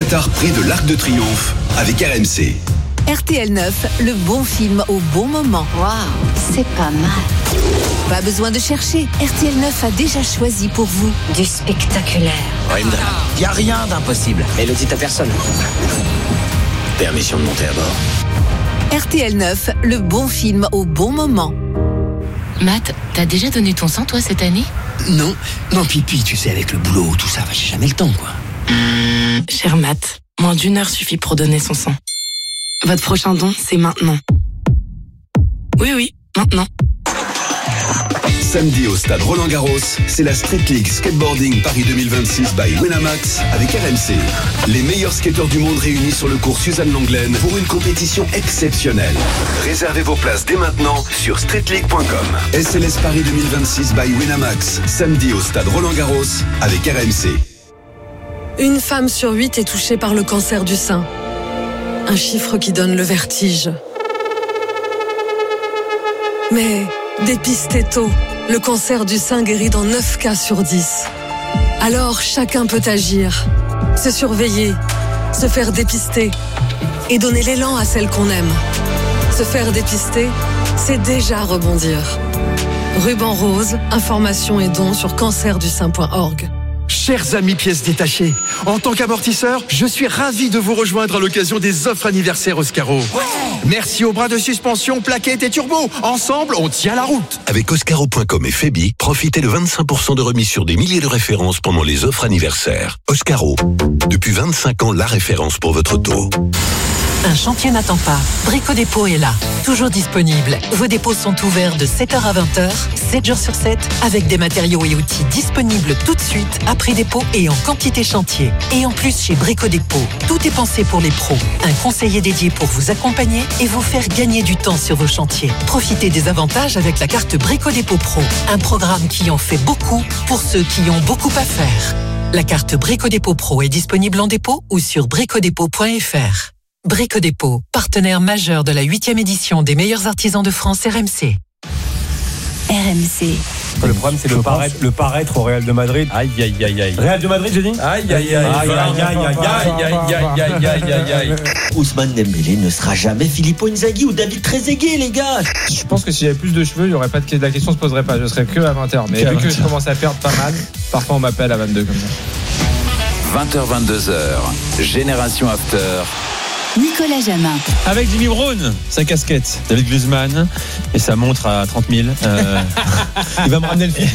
Qatar près de l'Arc de Triomphe avec RMC. RTL 9, le bon film au bon moment. Waouh, c'est pas mal. Pas besoin de chercher, RTL 9 a déjà choisi pour vous du spectaculaire. Il n'y a rien d'impossible. Et le dit à personne. Permission de monter à bord. RTL 9, le bon film au bon moment. Matt, t'as déjà donné ton sang, toi, cette année ? Non, Pipi, tu sais, avec le boulot, tout ça, j'ai jamais le temps, quoi. Cher Matt, moins d'1 heure suffit pour donner son sang. Votre prochain don, c'est maintenant. Oui, maintenant. Samedi au stade Roland-Garros, c'est la Street League Skateboarding Paris 2026 by Winamax avec RMC. Les meilleurs skateurs du monde réunis sur le cours Suzanne Lenglen pour une compétition exceptionnelle. Réservez vos places dès maintenant sur streetleague.com. SLS Paris 2026 by Winamax, samedi au stade Roland-Garros avec RMC. Une femme sur 8 est touchée par le cancer du sein. Un chiffre qui donne le vertige. Mais dépistez tôt, le cancer du sein guérit dans 9 cas sur 10. Alors chacun peut agir, se surveiller, se faire dépister et donner l'élan à celle qu'on aime. Se faire dépister, c'est déjà rebondir. Ruban rose, informations et dons sur cancerdusein.org. Chers amis pièces détachées, en tant qu'amortisseur, je suis ravi de vous rejoindre à l'occasion des offres anniversaires Oscaro. Ouais. Merci aux bras de suspension, plaquettes et turbo. Ensemble, on tient la route. Avec Oscaro.com et Febi, profitez de 25% de remise sur des milliers de références pendant les offres anniversaires. Oscaro, depuis 25 ans, la référence pour votre taux. Un chantier n'attend pas. Brico Dépôt est là, toujours disponible. Vos dépôts sont ouverts de 7h à 20h, 7 jours sur 7, avec des matériaux et outils disponibles tout de suite, à prix dépôt et en quantité chantier. Et en plus, chez Brico Dépôt, tout est pensé pour les pros. Un conseiller dédié pour vous accompagner et vous faire gagner du temps sur vos chantiers. Profitez des avantages avec la carte Brico Dépôt Pro, un programme qui en fait beaucoup pour ceux qui ont beaucoup à faire. La carte Brico Dépôt Pro est disponible en dépôt ou sur bricodépôt.fr. Brico Dépôt, partenaire majeur de la 8e édition des meilleurs artisans de France RMC. RMC. Le problème, c'est le paraître au Real de Madrid. Aïe. Real de Madrid, j'ai dit. Aïe. Ousmane Dembélé ne sera jamais Filippo Inzaghi ou David Trezeguet, les gars. Je pense que si j'avais plus de cheveux, il y aurait pas de la question se poserait pas. Je serais que à 20h. Mais vu que je commence à perdre pas mal, parfois on m'appelle à 22 comme ça. 20h, 22h, Génération After. Nicolas Jamin. Avec Jimmy Brown, sa casquette, David Guzman et sa montre à 30 000. Il va me ramener le film.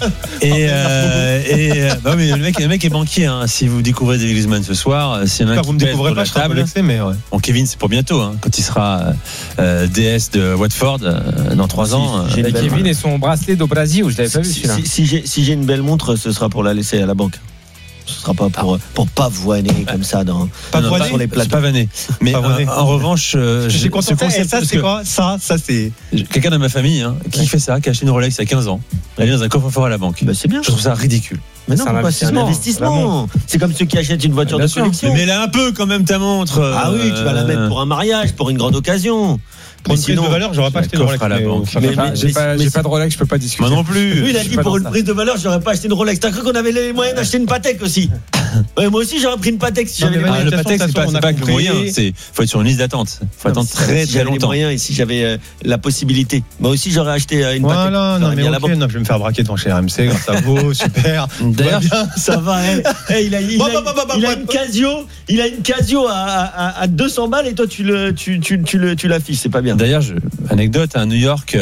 Non mais le mec est banquier. Hein. Si vous découvrez David Guzman ce soir, si vous me découvrez pas, je serai blessé, mais ouais. Bon, Kevin, c'est pour bientôt. Hein, quand il sera DS de Watford dans 3 ans. Kevin et son bracelet do Brasil, je l'avais pas vu celui-là. Si j'ai une belle montre, ce sera pour la laisser à la banque. Ce sera pas pour pas vanner comme ça sur les plateaux. Pas vanner. Mais en revanche, j'ai constaté ça, c'est quoi ça c'est quelqu'un de ma famille qui fait ça, qui a acheté une Rolex il y a 15 ans. Elle est dans un coffre-fort à la banque. Bah, c'est bien. Je trouve ça ridicule. Mais non, c'est un investissement. C'est comme ceux qui achètent une voiture de collection. Mais là un peu quand même ta montre. Ah oui, tu vas la mettre pour un mariage, pour une grande occasion. Pour une prise de valeur, j'aurais pas acheté une Rolex à la banque. J'ai pas de Rolex, je peux pas discuter. Moi non plus. Lui, il a dit pour une prise de valeur, j'aurais pas acheté une Rolex. T'as cru qu'on avait les moyens d'acheter une Patek aussi? Ouais, moi aussi, j'aurais pris une Patek si j'avais les moyens. Le Patek, c'est pas que le moyen. Faut être sur une liste d'attente. Faut attendre très très longtemps. Les moyens et si j'avais la possibilité. Moi aussi, j'aurais acheté une Patek. Voilà, non, mais ok, je vais me faire braquer devant chez RMC grâce à vous. Super. D'ailleurs, ça va. Il a une Casio. Il a une Casio à 200 balles et toi, tu l'affiches. C'est pas bien. D'ailleurs, anecdote à New York,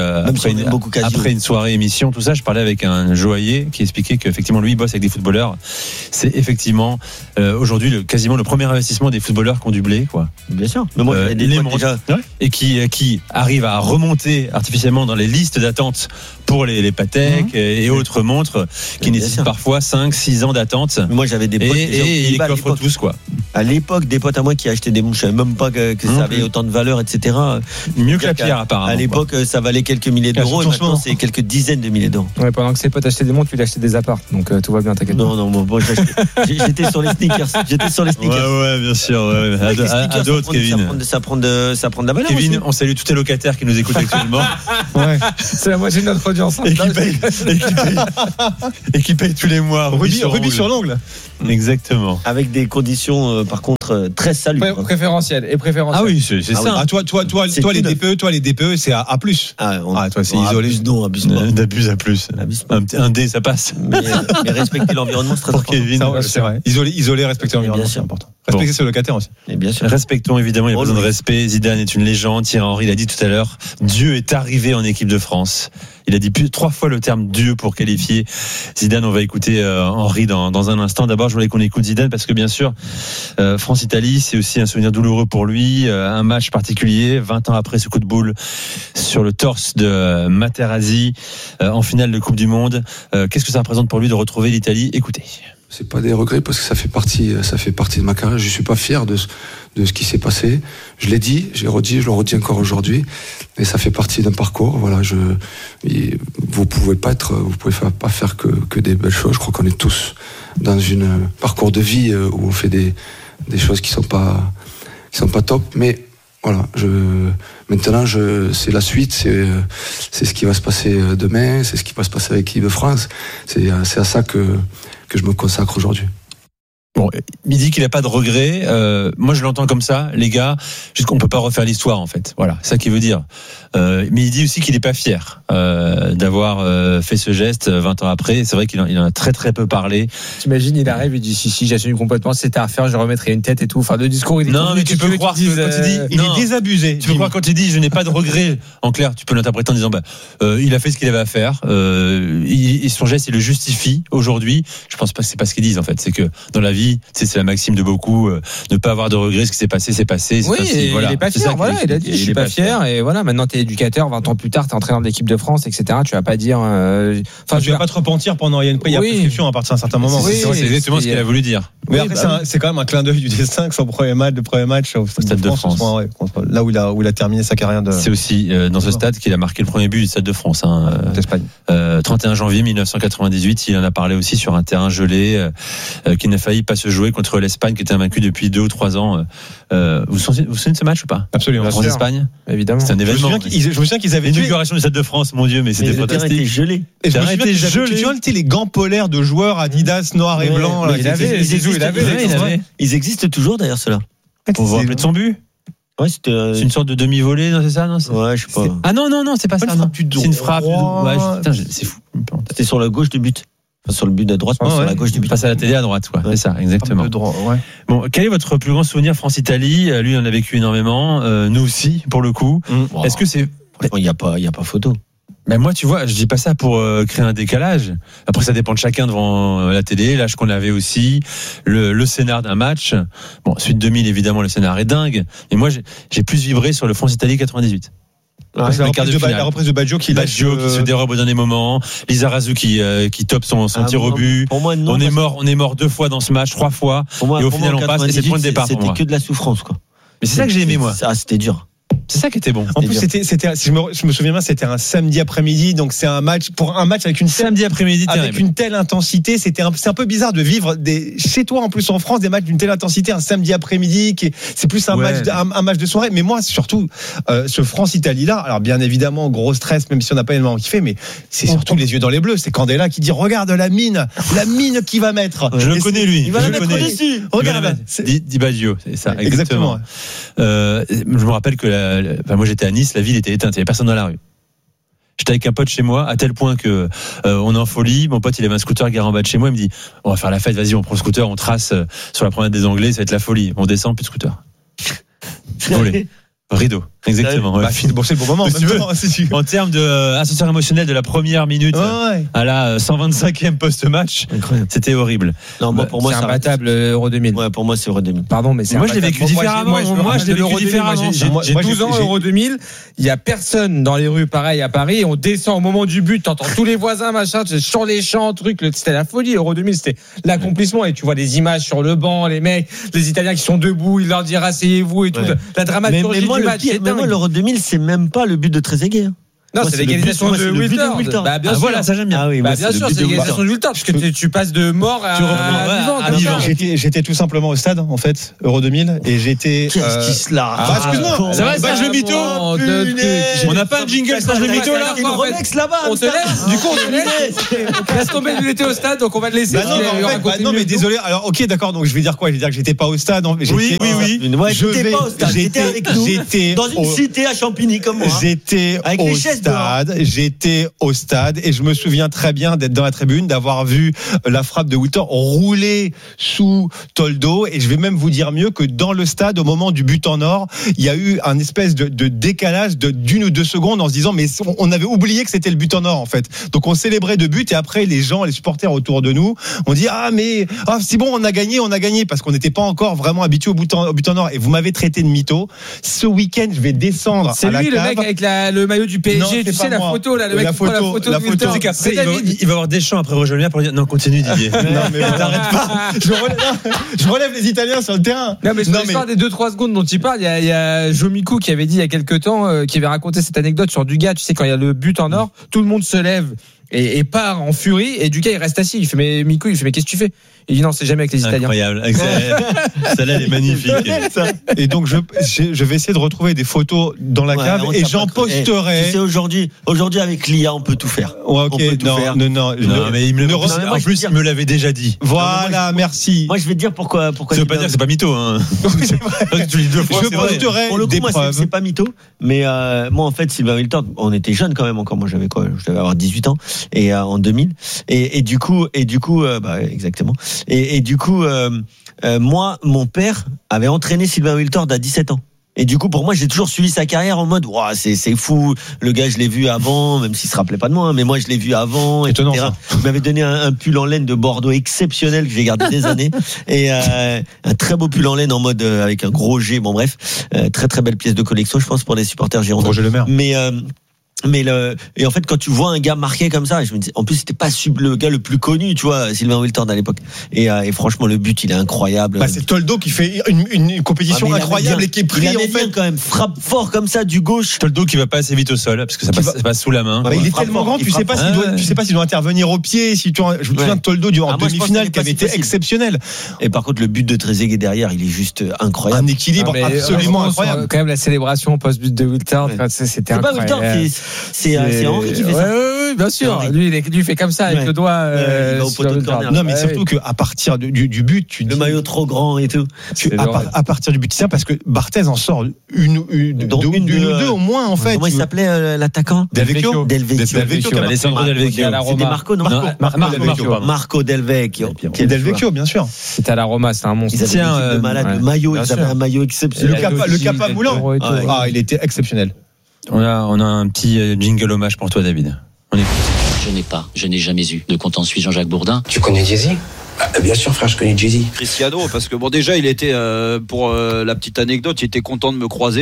après une soirée émission, tout ça, je parlais avec un joaillier qui expliquait qu'effectivement lui il bosse avec des footballeurs. C'est effectivement aujourd'hui quasiment le premier investissement des footballeurs qui ont du blé, quoi. Bien sûr. Mais moi, les montres déjà et qui arrivent à remonter artificiellement dans les listes d'attente pour les Patek et autres montres qui nécessitent parfois 5-6 ans d'attente. Moi j'avais des potes et ils coffrent tous, quoi. À l'époque, des potes à moi qui achetaient des montres, je savais même pas que ça avait autant de valeur, etc. Mieux que la pierre, apparemment. À l'époque, ça valait quelques milliers d'euros et maintenant c'est quelques dizaines de milliers d'euros. Ouais, pendant que ses potes achetaient des montres, tu acheté des apparts, donc tout va bien, t'inquiète. Non, bon, j'étais sur les sneakers. Ouais, bien sûr. À d'autres, Kevin. Ça prend de la valeur. Kevin, aussi. On salue tous les locataires qui nous écoutent actuellement. Ouais, c'est la moitié de notre audience. Et qui paye tous les mois. Rubis sur l'ongle. Exactement. Avec des conditions par contre très salubre. Préférentiel. Ah oui, c'est ça. Ah, toi les DPE, c'est A+. Toi, c'est isolé. Abuse non. D'abuse à plus. Un D, ça passe. Mais respecter l'environnement, c'est très important. Kevin, c'est vrai. Isoler, respecter l'environnement, c'est important. Respecter ses locataires aussi. Et bien sûr. Respectons évidemment, il y a besoin de respect. Zidane est une légende. Thierry Henry l'a dit tout à l'heure. Dieu est arrivé en équipe de France. Il a dit 3 fois le terme Dieu pour qualifier Zidane. On va écouter Henry dans un instant. D'abord, je voulais qu'on écoute Zidane parce que bien sûr, France-Italie, c'est aussi un souvenir douloureux pour lui. Un match particulier, 20 ans après ce coup de boule sur le torse de Materazzi en finale de Coupe du Monde. Qu'est-ce que ça représente pour lui de retrouver l'Italie? Écoutez. C'est pas des regrets parce que ça fait partie de ma carrière. Je suis pas fier de ce qui s'est passé. Je l'ai dit, j'ai redit, je le redis encore aujourd'hui. Et ça fait partie d'un parcours. Voilà, vous pouvez pas faire que des belles choses. Je crois qu'on est tous dans une parcours de vie où on fait des choses qui sont pas top. Mais voilà, maintenant, c'est la suite, c'est ce qui va se passer demain, c'est ce qui va se passer avec l'équipe de France. C'est à ça que je me consacre aujourd'hui. Bon, il dit qu'il n'a pas de regrets. Moi, je l'entends comme ça, les gars. Juste qu'on peut pas refaire l'histoire, en fait. Voilà, c'est ça qu'il veut dire. Mais il dit aussi qu'il n'est pas fier d'avoir fait ce geste 20 ans après. C'est vrai qu'il en a très très peu parlé. T'imagines, il arrive, il dit si j'assume complètement. Si c'était à refaire, je remettrai une tête et tout. Enfin, le discours, il est. Non, mais tu peux croire quand il dit, il est désabusé. Tu peux croire quand il dit, je n'ai pas de regrets. En clair, tu peux l'interpréter en disant, il a fait ce qu'il avait à faire. Son geste, il le justifie aujourd'hui. Je pense pas que c'est pas ce qu'ils disent en fait. C'est que dans la vie, c'est la maxime de beaucoup, ne pas avoir de regrets. Ce qui s'est passé, c'est passé. Oui, voilà. Il est pas fier. Voilà, il a dit, je suis pas fier. Et voilà, maintenant t'es éducateur. 20 ans plus tard, t'es entraîneur de l'équipe de France, etc. Tu vas pas dire. Tu vas pas te repentir pendant. Il y a prescription à partir d'un certain moment. C'est exactement ce qu'il a voulu dire. Mais après, c'est quand même un clin d'œil du destin que son premier match au Stade de France. Là où il a terminé sa carrière de. C'est aussi dans ce stade qu'il a marqué le premier but du Stade de France. D'Espagne. 31 janvier 1998, il en a parlé aussi sur un terrain gelé qui n'a failli pas se jouer contre l'Espagne qui était invaincue depuis 2 ou 3 ans. Vous vous souvenez de ce match ou pas? Absolument. France-Espagne, évidemment. C'est un événement. Je me souviens qu'ils avaient l'inauguration du Stade de France, mon Dieu, mais c'était fantastique. Était gelé. Et je me souviens qu'ils avaient les gants polaires de joueurs Adidas noir et blanc. Ils existent toujours d'ailleurs ceux-là. On vous rappelez de son but? Ouais, c'est une sorte de demi-volée, non, c'est ça, non? Ouais, je sais pas. Ah non, c'est pas ça. C'est une frappe. C'est fou. C'était sur la gauche du but. Enfin, sur le but de droite, sur la gauche du but. Face à la télé à droite, quoi. C'est ça, exactement. Bon, quel est votre plus grand souvenir France-Italie? Lui, on a vécu énormément. Nous aussi, pour le coup. Est-ce que c'est. Il n'y a pas photo. Mais moi, tu vois, je dis pas ça pour créer un décalage. Après, ça dépend de chacun devant la télé, l'âge qu'on avait aussi, le scénar d'un match. Bon, suite 2000, évidemment, le scénar est dingue. Mais moi, j'ai plus vibré sur le France-Italie 98. La reprise de Baggio qui se dérobe au dernier moment, Lizarazu qui top son tir au but. Pour moi, non, on est mort 2 fois dans ce match, 3 fois. Moi, et au final, on passe et c'est le point de départ. C'était que de la souffrance, quoi. Mais c'est ça que j'ai aimé, moi. C'était dur. C'est ça qui était bon. En plus, si je me souviens bien, c'était un samedi après-midi, donc c'est un match avec samedi après-midi avec une telle intensité. C'est un peu bizarre de vivre chez toi en plus en France des matchs d'une telle intensité un samedi après-midi. C'est plus un match de soirée. Mais moi, surtout ce France-Italie là. Alors bien évidemment, gros stress, même si on n'a pas énormément kiffé, mais c'est surtout les yeux dans les bleus. C'est Candela qui dit regarde la mine qu'il va mettre. Je le connais lui. Il va la mettre dessus. Regarde. Di Baggio, c'est ça. Exactement. Je me rappelle que moi j'étais à Nice, la ville était éteinte, il n'y avait personne dans la rue. J'étais avec un pote chez moi, à tel point que on est en folie. Mon pote il avait un scooter garé en bas de chez moi, il me dit on va faire la fête, vas-y on prend le scooter, on trace sur la promenade des Anglais, ça va être la folie. On descend, plus de scooter. Rideau, exactement. C'est le bon moment. Si tu veux. En termes d'ascenseur émotionnel de la première minute à la 125e post-match, c'était horrible. Non, pour moi, c'est imbattable Euro 2000. Ouais, pour moi, c'est Euro 2000. Pardon, mais moi, je l'ai vécu différemment. Moi, je l'ai vécu différemment. J'ai 12 ans Euro 2000. Il y a personne dans les rues, pareil à Paris. On descend au moment du but. T'entends tous les voisins, machin, sur les champs, truc. C'était la folie. Euro 2000, c'était l'accomplissement. Et tu vois les images sur le banc, les mecs, les Italiens qui sont debout, ils leur disent asseyez-vous et tout. La dramaturgie. Mais moi, l'Euro 2000, c'est même pas le but de Trezeguet. Non, c'est l'égalisation de Wiltord. Bah, bien sûr. Voilà, ça j'aime bien. Ah oui, bien sûr, c'est l'égalisation de Wiltord, parce que tu passes de mort à vivant. J'étais tout simplement au stade, en fait, Euro 2000, et j'étais. Qu'est-ce qui se l'a? Excuse-moi. C'est vrai, stage le mytho. On n'a pas un jingle stage le mytho là? Une Rolex là-bas. On te laisse. Du coup, on te laisse. Laisse tomber, il était au stade, donc on va te laisser. Non, mais désolé. Alors, ok, d'accord. Donc, je vais dire quoi? Je vais dire que j'étais pas au stade. Oui. J'étais pas au stade. J'étais avec nous. Dans une cité à Champigny comme moi. J'étais au stade et je me souviens très bien d'être dans la tribune, d'avoir vu la frappe de Wiltord rouler sous Toldo, et je vais même vous dire mieux que dans le stade, au moment du but en or, il y a eu un espèce de décalage d'une ou deux secondes en se disant mais on avait oublié que c'était le but en or en fait. Donc on célébrait deux buts et après les supporters autour de nous, on dit c'est bon, on a gagné parce qu'on n'était pas encore vraiment habitué au but en or, et vous m'avez traité de mytho. Ce week-end, je vais descendre à la cave. C'est lui le mec avec le maillot du PSG. Non, tu sais la photo là, le mec qui prend la photo. Tu sais qu'après il va avoir Deschamps après Roger Lemierre pour dire non, continue Didier. Non mais t'arrêtes pas. Je relève les Italiens sur le terrain. Non mais sur l'histoire des 2-3 secondes dont il parle, il y a Jomikou qui avait dit il y a quelques temps, qui avait raconté cette anecdote sur Dugas. Tu sais, quand il y a le but en or, tout le monde se lève et part en furie, et Dugas il reste assis. Il fait mais Mikou, qu'est-ce que tu fais? Il dit non, c'est jamais avec les Italiens. Incroyable. Celle-là, elle est magnifique. Et donc, je vais essayer de retrouver des photos dans la cave et j'en posterai. Tu sais, aujourd'hui, avec l'IA, on peut tout faire. Ouais, ok, non, mais en plus, il me l'avait déjà dit. Voilà, merci. Moi, je vais te dire pourquoi. Ça veut pas dire que c'est pas mytho, hein. Tu dis deux fois, je posterai des preuves. C'est pas mytho, mais moi, en fait, Sylvain Wiltord, on était jeunes quand même encore. Moi, je devais avoir 18 ans, et en 2000. Et du coup, exactement. Et du coup, moi, mon père avait entraîné Sylvain Wiltord à 17 ans. Et du coup, pour moi, j'ai toujours suivi sa carrière en mode, wow, c'est fou. Le gars, je l'ai vu avant, même s'il se rappelait pas de moi, mais moi, je l'ai vu avant. Étonnant, etc. Il m'avait donné un pull en laine de Bordeaux exceptionnel que j'ai gardé des années. Et un très beau pull en laine en mode avec un gros G. Bon, bref, très très belle pièce de collection, je pense, pour les supporters girondins. Roger Lemierre. Et en fait, quand tu vois un gars marqué comme ça, je me dis, en plus, c'était pas le gars le plus connu, tu vois, Sylvain Wiltord à l'époque. Et franchement, le but, il est incroyable. C'est Toldo qui fait une compétition incroyable et qui est pris en fait. Quand même, frappe fort comme ça du gauche. Toldo qui va pas assez vite au sol, parce que ça passe sous la main. Il est tellement grand, tu sais pas s'il doit intervenir au pied. Je me souviens de Toldo en demi-finale qui avait été exceptionnel. Et par contre, le but de Trezeguet derrière, il est juste incroyable. Un équilibre absolument incroyable. Quand même, la célébration post-but de Wiltord, c'était incroyable. C'est Henri qui fait ça. Oui, bien sûr. Lui fait comme ça avec le doigt. Non, mais surtout qu'à partir du but, le maillot trop grand et tout. À partir du but, c'est ça, parce que Barthez en sort une ou deux au moins en fait. Comment il s'appelait l'attaquant? Del Vecchio. Alessandro Del Vecchio. C'était Marco, non? Marco Del Vecchio. Del Vecchio, bien sûr. C'était à la Roma, c'était un monstre. Ils avaient de malade. Le maillot, ils avaient un maillot exceptionnel. Le Capa moulant. Il était exceptionnel. On a un petit jingle hommage pour toi, David. On écoute. Je n'ai jamais eu de compte en suisse Jean-Jacques Bourdin. Tu connais Jay-Z? Bien sûr, frère, je connais Jay-Z. Cristiano, parce que bon, déjà, il était, pour la petite anecdote, il était content de me croiser.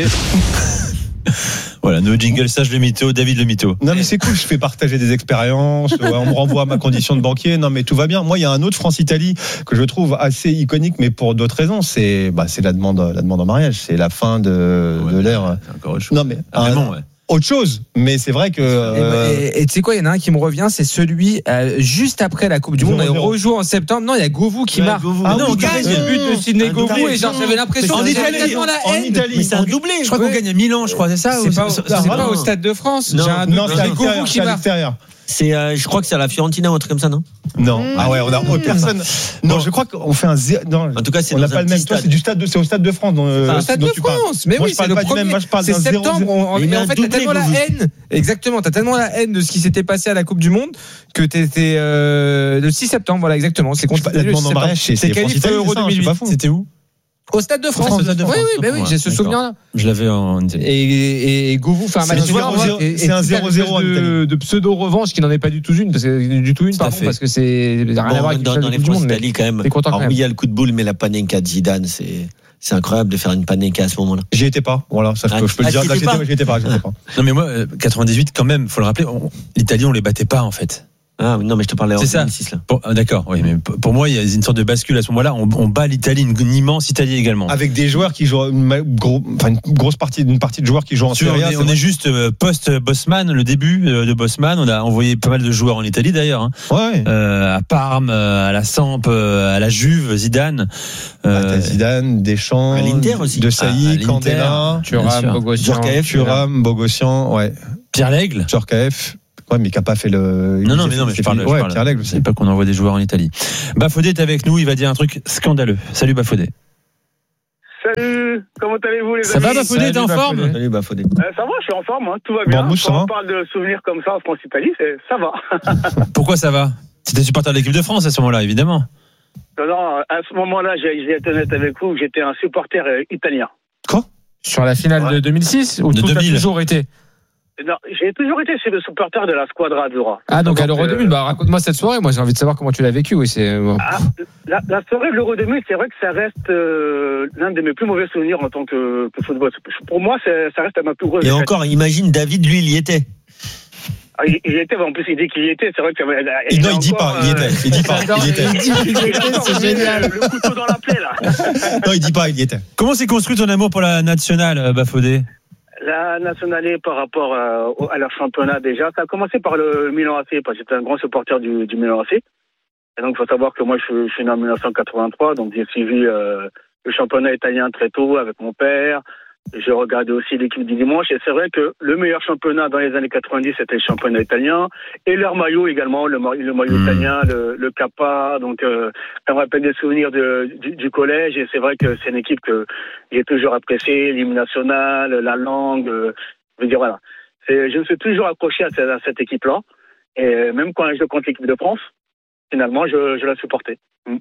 Voilà, nos jingles, sage le mytho, David le mytho. Non mais c'est cool, je fais partager des expériences, on me renvoie à ma condition de banquier, non mais tout va bien. Moi il y a un autre France-Italie que je trouve assez iconique, mais pour d'autres raisons, c'est la demande en mariage, c'est la fin de l'ère. Encore autre chose. Non mais autre chose, mais c'est vrai que. Et tu sais quoi, il y en a un qui me revient, c'est celui juste après la Coupe du Monde. On rejoue en septembre. Non, il y a Govou qui marque. On gagne le but de Sidney Govou et j'avais l'impression. En Italie. Mais c'est un doublé. Je crois qu'on gagne à Milan, je crois, c'est ça? C'est pas au Stade de France. Non, c'est Govou qui marque. Je crois que c'est à la Fiorentina ou un truc comme ça, non? Non. Ah ouais, on a personne. Non, je crois qu'on fait un non. En tout cas, c'est on n'a pas le même. Toi, c'est au Stade de France. Au Stade de France. Mais oui, c'est le premier. Moi, je parle d'un septembre. Mais en fait, t'as tellement la haine. Exactement, t'as tellement la haine de ce qui s'était passé à la Coupe du Monde que t'étais le 6 septembre. Voilà, exactement. C'est contre la demande en mariage. C'est qualif Euro 2008. C'était où? Au Stade de France. Oui, j'ai ce souvenir-là. Je l'avais en et Govou fait un match c'est un 0-0 de pseudo revanche qui n'en est pas du tout une parce que c'est rien à voir avec dans les France Italie quand même. Oui, il y a le coup de boule, mais la panenka de Zidane, c'est incroyable de faire une panenka à ce moment-là. J'y étais pas. Voilà, ça je peux le dire. J'y étais pas. Non mais moi 98 quand même, faut le rappeler, l'Italie on les battait pas en fait. Ah non, mais je te parlais en c'est 2006 ça. Là. D'accord, oui, mais pour moi, il y a une sorte de bascule à ce moment-là. On bat l'Italie, une immense Italie également. Avec des joueurs qui jouent une grosse partie de joueurs qui jouent en Serie A. On est juste post-Bosman, le début de Bosman. On a envoyé pas mal de joueurs en Italie d'ailleurs. Hein. Ouais. À Parme, à la Samp, à la Juve, Zidane. Zidane, Deschamps, à l'Inter aussi. De Sailly, Candela, Thuram, Bogossian, ouais. Pierre Lègle. Djorkaeff. Ouais, mais qui n'a pas fait le. Non, mais je parle. Pierre Lègle, je sais pas qu'on envoie des joueurs en Italie. Bafodé est avec nous, il va dire un truc scandaleux. Salut Bafodé. Salut, comment allez-vous les amis? Ça va Bafodé, t'es en forme? Salut Bafodé. Ça va, je suis en forme, hein, tout va bien. Quand on parle de souvenirs comme ça en France-Italie, ça va. Pourquoi ça va? C'était supporter de l'équipe de France à ce moment-là, évidemment. Non, à ce moment-là, j'ai été honnête avec vous, j'étais un supporter italien. Quoi? Sur la finale de 2006 ou de 2000. Toujours été? Non, j'ai toujours été le supporter de la Squadra Azzurra. Ah, donc à l'Euro 2000, raconte-moi cette soirée, moi j'ai envie de savoir comment tu l'as vécu. Oui, la soirée de l'Euro 2000, c'est vrai que ça reste l'un de mes plus mauvais souvenirs en tant que football. Pour moi, ça reste ma plus grosse. Et encore, imagine David, lui, il y était. Il y était, en plus il dit qu'il y était, c'est vrai que non, il dit pas, il y était. Il dit pas, il y était. C'est génial. Le couteau dans la plaie là. Non, il dit pas, il y était. Comment s'est construit ton amour pour la nationale, Bafodé? La nationale par rapport à leur championnat déjà, ça a commencé par le Milan AC parce que j'étais un grand supporter du Milan AC. Et donc il faut savoir que moi je suis né en 1983, donc j'ai suivi le championnat italien très tôt avec mon père. Je regardais aussi l'équipe du dimanche et c'est vrai que le meilleur championnat dans les années 90 c'était le championnat italien et leur maillot également, le maillot italien, le Kappa, donc ça me rappelle des souvenirs du collège et c'est vrai que c'est une équipe que j'ai toujours appréciée, l'hymne national, la langue, je veux dire voilà. Je me suis toujours accroché à cette équipe-là et même quand je joue contre l'équipe de France, finalement je la supportais.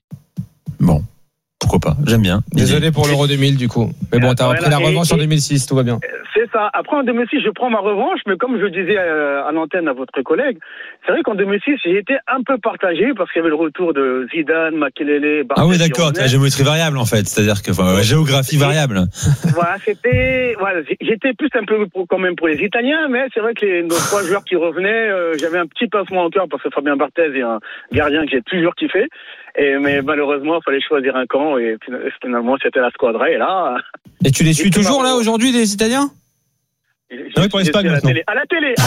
Bon. Pourquoi pas, j'aime bien. Désolé pour l'Euro 2000 du coup. Mais bon, t'as repris la revanche en 2006, tout va bien. C'est ça. Après en 2006, je prends ma revanche, mais comme je disais à l'antenne à votre collègue, c'est vrai qu'en 2006, j'ai été un peu partagé parce qu'il y avait le retour de Zidane, Makelele, Bardet. Ah oui, d'accord, tu as la géométrie variable en fait, c'est-à-dire que géographie variable. Voilà, j'étais plus un peu quand même pour les Italiens, mais c'est vrai que nos trois joueurs qui revenaient, j'avais un petit pincement au cœur parce que Fabien Barthez est un gardien que j'ai toujours kiffé. Mais malheureusement, il fallait choisir un camp et finalement, c'était la Squadra. Et là. Et tu les suis toujours là aujourd'hui, les Italiens? Oui, pour l'Espagne maintenant. À la télé.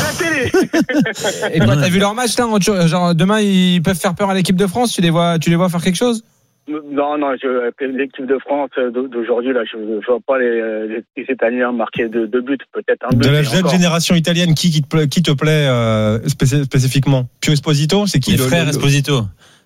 Et toi, t'as vu leur match là? Genre demain, ils peuvent faire peur à l'équipe de France. Tu les vois faire quelque chose? Non, l'équipe de France d'aujourd'hui là, je vois pas les Italiens marquer deux buts, peut-être un but. De la jeune génération italienne, qui te plaît spécifiquement? Pio Esposito, c'est qui? Les frères Esposito.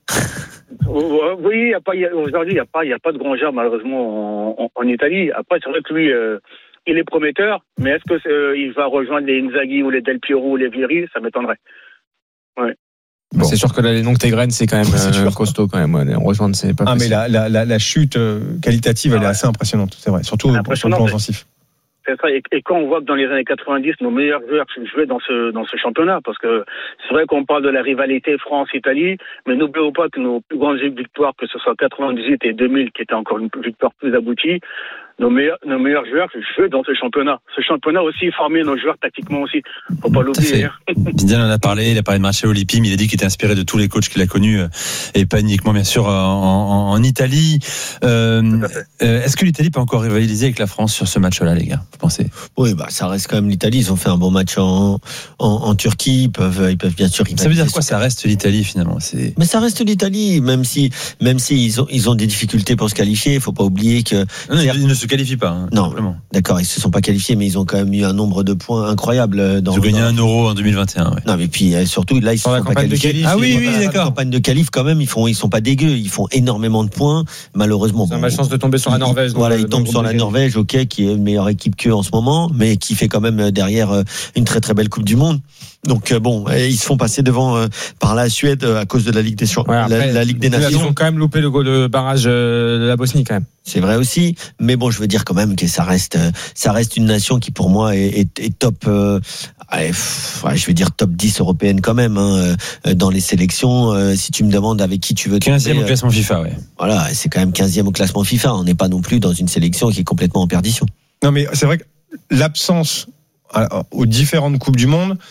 Oui, aujourd'hui, il n'y a pas de grand joueur malheureusement en Italie. Après, c'est vrai que lui, il est prometteur, mais est-ce que il va rejoindre les Inzaghi ou les Del Piero ou les Vieri? Ça m'étonnerait. Ouais. Bon. C'est sûr que là, les noms que t'égrènes, c'est quand même costaud quand même. Ouais, rejoindre, c'est pas possible. Mais la chute qualitative, elle est assez impressionnante, c'est vrai. Surtout sur le plan offensif. C'est ça. Et quand on voit que dans les années 90, nos meilleurs joueurs jouaient dans ce championnat, parce que c'est vrai qu'on parle de la rivalité France-Italie, mais n'oublions pas que nos plus grandes victoires, que ce soit 98 et 2000, qui étaient encore une victoire plus aboutie, nos meilleurs joueurs jouaient dans ce championnat. Ce championnat aussi formait nos joueurs tactiquement aussi. Faut pas l'oublier. Zidane en a parlé, il a parlé de Marcello Lippi, mais il a dit qu'il était inspiré de tous les coachs qu'il a connus, et pas uniquement bien sûr en Italie. Est-ce que l'Italie peut encore rivaliser avec la France sur ce match-là, les gars? Vous pensez? Oui, ça reste quand même l'Italie. Ils ont fait un bon match en Turquie. Ils peuvent bien sûr. Ça veut dire quoi? Ça reste l'Italie finalement. Mais ça reste l'Italie, même si ils ont des difficultés pour se qualifier. Il faut pas oublier que ils ne se qualifient pas. Hein, non, d'accord, ils se sont pas qualifiés, mais ils ont quand même eu un nombre de points incroyable. Ils ont gagné 1 euro en 2021. Ouais. Non, mais puis surtout là, ils se sont pas qualifiés. Ah oui, d'accord. Campagne de qualif quand même. Ils sont pas dégueux. Ils font énormément de points. Malheureusement, ils ont la chance de tomber sur la Norvège. Voilà, ils tombent sur la Norvège, ok, qui est une meilleure équipe qu'eux en ce moment, mais qui fait quand même derrière une très très belle Coupe du Monde. Donc ils se font passer devant par la Suède à cause de la Ligue des la Ligue des Nations. Ils ont quand même loupé le barrage de la Bosnie quand même. C'est vrai aussi, mais bon, je veux dire quand même que ça reste une nation qui pour moi est top. Je vais dire top 10 européenne quand même dans les sélections. Si tu me demandes avec qui tu veux 15e au classement FIFA, ouais. Voilà, c'est quand même 15e au classement FIFA. On n'est pas non plus dans une sélection qui est complètement en perdition. Non, mais c'est vrai que l'absence aux différentes coupes du monde, je